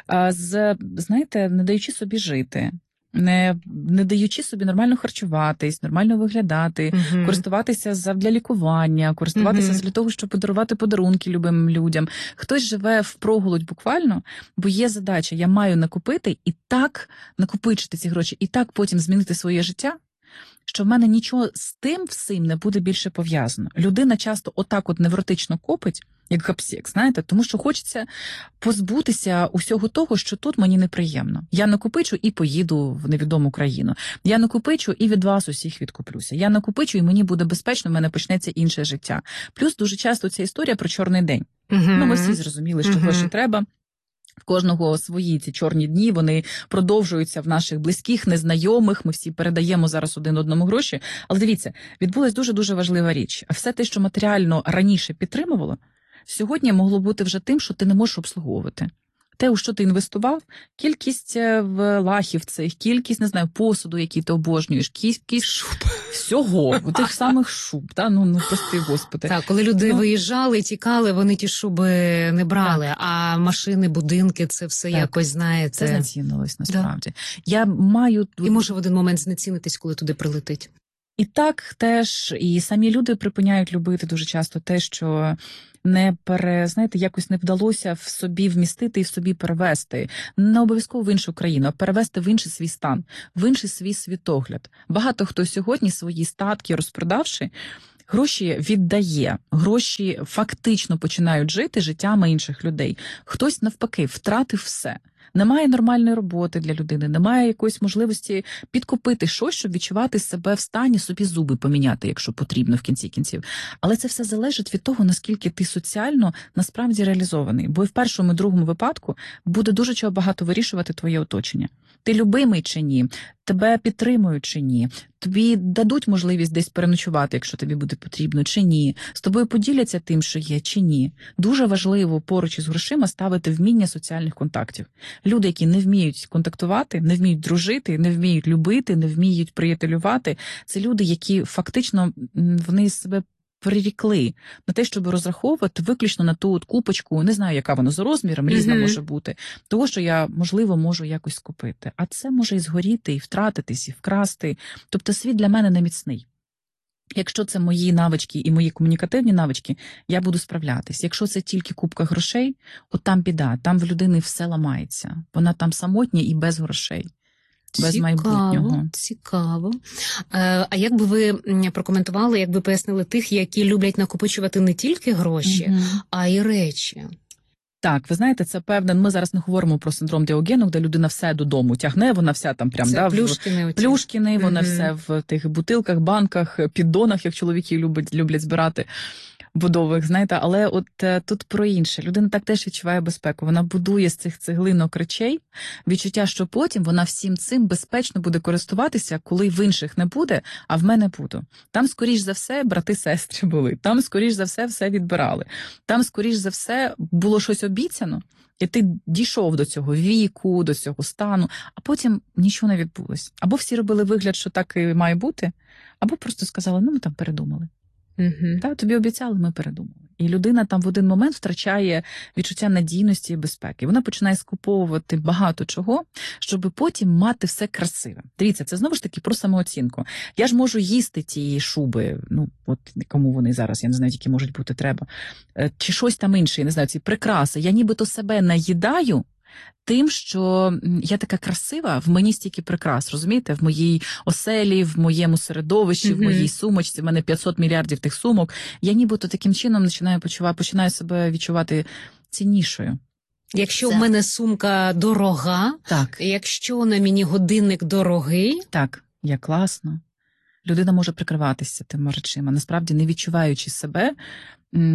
знаєте, не даючи собі жити. Не даючи собі нормально харчуватись, нормально виглядати, користуватися для лікування, користуватися для того, щоб подарувати подарунки любим людям. Хтось живе впроголодь буквально, бо є задача, я маю накопити і так накопичити ці гроші, і так потім змінити своє життя, що в мене нічого з тим всім не буде більше пов'язано. Людина часто отак от невротично копить, як гапсек, знаєте, тому що хочеться позбутися усього того, що тут мені неприємно. Я накопичу і поїду в невідому країну. Я накопичу і від вас усіх відкуплюся. Я накопичу і мені буде безпечно, в мене почнеться інше життя. Плюс дуже часто ця історія про чорний день. Ми всі зрозуміли, що гроші треба. В кожного свої ці чорні дні, вони продовжуються в наших близьких, незнайомих, ми всі передаємо зараз один одному гроші. Але дивіться, відбулась дуже-дуже важлива річ. Все те, що матеріально раніше підтримувало, сьогодні могло бути вже тим, що ти не можеш обслуговувати. Те, у що ти інвестував, кількість в лахів цих, кількість, не знаю, посуду, який ти обожнюєш, кількість шуб. Всього, у тих самих шуб, та? Ну прости, Господи. Так, коли люди виїжджали, тікали, вони ті шуби не брали, а машини, будинки, це все якось, знаєте... Це знецінилось, насправді. Я маю... І може в один момент знецінитись, коли туди прилетить. І так теж, і самі люди припиняють любити дуже часто те, що знаєте, якось не вдалося в собі вмістити і в собі перевести. Не обов'язково в іншу країну, а перевести в інший свій стан, в інший свій світогляд. Багато хто сьогодні свої статки розпродавши, гроші віддає, гроші фактично починають жити життями інших людей. Хтось навпаки втратив все. Немає нормальної роботи для людини, немає якоїсь можливості підкупити щось, щоб відчувати себе в стані, собі зуби поміняти, якщо потрібно в кінці кінців. Але це все залежить від того, наскільки ти соціально насправді реалізований. Бо і в першому, і другому випадку буде дуже чого багато вирішувати твоє оточення. Ти любимий чи ні? Тебе підтримують чи ні? Тобі дадуть можливість десь переночувати, якщо тобі буде потрібно, чи ні? З тобою поділяться тим, що є, чи ні? Дуже важливо поруч із грошима ставити вміння соціальних контактів. Люди, які не вміють контактувати, не вміють дружити, не вміють любити, не вміють приятелювати, це люди, які фактично вони себе прирікли на те, щоб розраховувати виключно на ту от купочку, не знаю, яка вона за розміром, різна може бути, того, що я, можливо, можу якось скупити. А це може і згоріти, і втратитись, і вкрасти. Тобто світ для мене не міцний. Якщо це мої навички і мої комунікативні навички, я буду справлятись. Якщо це тільки купка грошей, от там біда, там в людини все ламається. Вона там самотня і без грошей. Без майбутнього. Цікаво. А як би ви прокоментували, як би пояснили тих, які люблять накопичувати не тільки гроші, а й речі? Так, ви знаєте, це певне, ми зараз не говоримо про синдром Діогену, де людина все додому тягне, вона вся там прям, це плюшкіни, плюшкіни, вона все в тих бутилках, банках, піддонах, як чоловіки люблять збирати. Будових, знаєте, але от тут про інше. Людина так теж відчуває безпеку. Вона будує з цих цеглинок речей відчуття, що потім вона всім цим безпечно буде користуватися, коли в інших не буде, а в мене буду. Там, скоріш за все, брати-сестри були. Там, скоріш за все відбирали. Там, скоріш за все, було щось обіцяно, і ти дійшов до цього віку, до цього стану, а потім нічого не відбулось. Або всі робили вигляд, що так і має бути, або просто сказали, ми там передумали. Та, тобі обіцяли, ми передумали. І людина там в один момент втрачає відчуття надійності і безпеки. Вона починає скуповувати багато чого, щоб потім мати все красиве. Дивіться, це знову ж таки про самооцінку. Я ж можу їсти ті шуби, от кому вони зараз, я не знаю, які можуть бути треба, чи щось там інше, я не знаю, ці прикраси. Я нібито себе наїдаю тим, що я така красива, в мені стільки прикрас, розумієте? В моїй оселі, в моєму середовищі, в моїй сумочці, в мене 500 мільярдів тих сумок. Я нібито таким чином починаю себе відчувати ціннішою. Якщо в мене сумка дорога, так. Якщо на мені годинник дорогий. Так, я класно. Людина може прикриватися тими речима, насправді не відчуваючи себе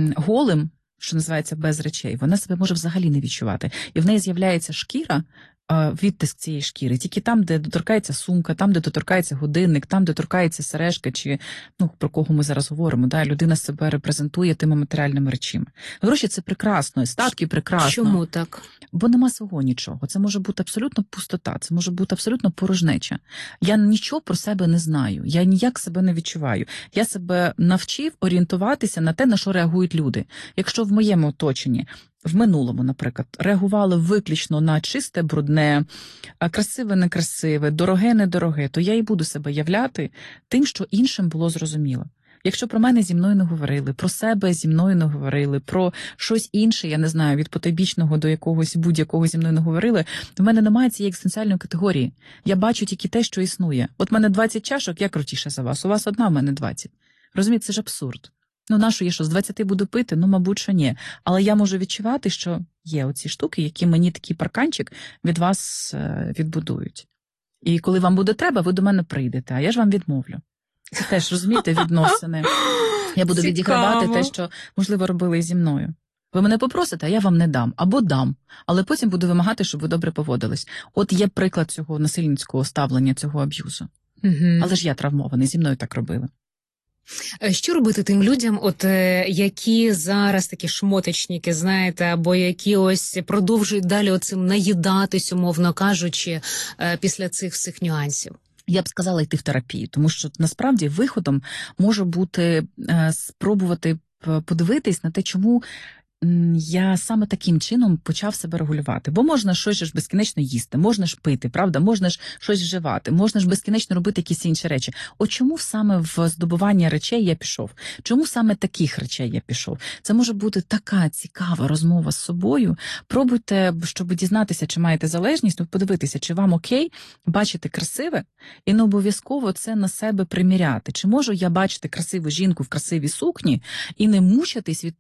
голим, що називається без речей, вона себе може взагалі не відчувати. І в неї з'являється шкіра відтиск цієї шкіри. Тільки там, де доторкається сумка, там, де доторкається годинник, там, де торкається сережка, чи, про кого ми зараз говоримо, людина себе репрезентує тими матеріальними речами. Гроші – це прекрасно, статки – прекрасно. Чому так? Бо нема свого нічого. Це може бути абсолютно пустота, це може бути абсолютно порожнеча. Я нічого про себе не знаю, я ніяк себе не відчуваю. Я себе навчив орієнтуватися на те, на що реагують люди. Якщо в моєму оточенні, в минулому, наприклад, реагували виключно на чисте, брудне, красиве, некрасиве, дороге, недороге, то я і буду себе являти тим, що іншим було зрозуміло. Якщо про мене зі мною не говорили, про себе зі мною не говорили, про щось інше, я не знаю, від потойбічного до якогось будь-якого зі мною не говорили, в мене немає цієї екзистенціальної категорії. Я бачу тільки те, що існує. От в мене 20 чашок, я крутіша за вас, у вас одна, в мене 20. Розумієте, це ж абсурд. Нащо я що, з 20 буду пити? Мабуть, що ні. Але я можу відчувати, що є оці штуки, які мені такий парканчик від вас відбудують. І коли вам буде треба, ви до мене прийдете, а я ж вам відмовлю. Це теж, розумієте, відносини. Я буду відігравати те, що, можливо, робили і зі мною. Ви мене попросите, а я вам не дам. Або дам. Але потім буду вимагати, щоб ви добре поводились. От є приклад цього насильницького ставлення, цього аб'юзу. Але ж я травмований, зі мною так робили. Що робити тим людям, які зараз такі шмоточники, знаєте, або які ось продовжують далі оцим наїдатись, умовно кажучи, після цих всіх нюансів? Я б сказала йти в терапію, тому що насправді виходом може бути спробувати подивитись на те, чому я саме таким чином почав себе регулювати. Бо можна щось ж безкінечно їсти, можна ж пити, правда, можна ж щось вживати, можна ж безкінечно робити якісь інші речі. От чому саме в здобування речей я пішов? Чому саме таких речей я пішов? Це може бути така цікава розмова з собою. Пробуйте, щоб дізнатися, чи маєте залежність, подивитися, чи вам окей бачити красиве, і не обов'язково це на себе приміряти. Чи можу я бачити красиву жінку в красивій сукні і не мучитись від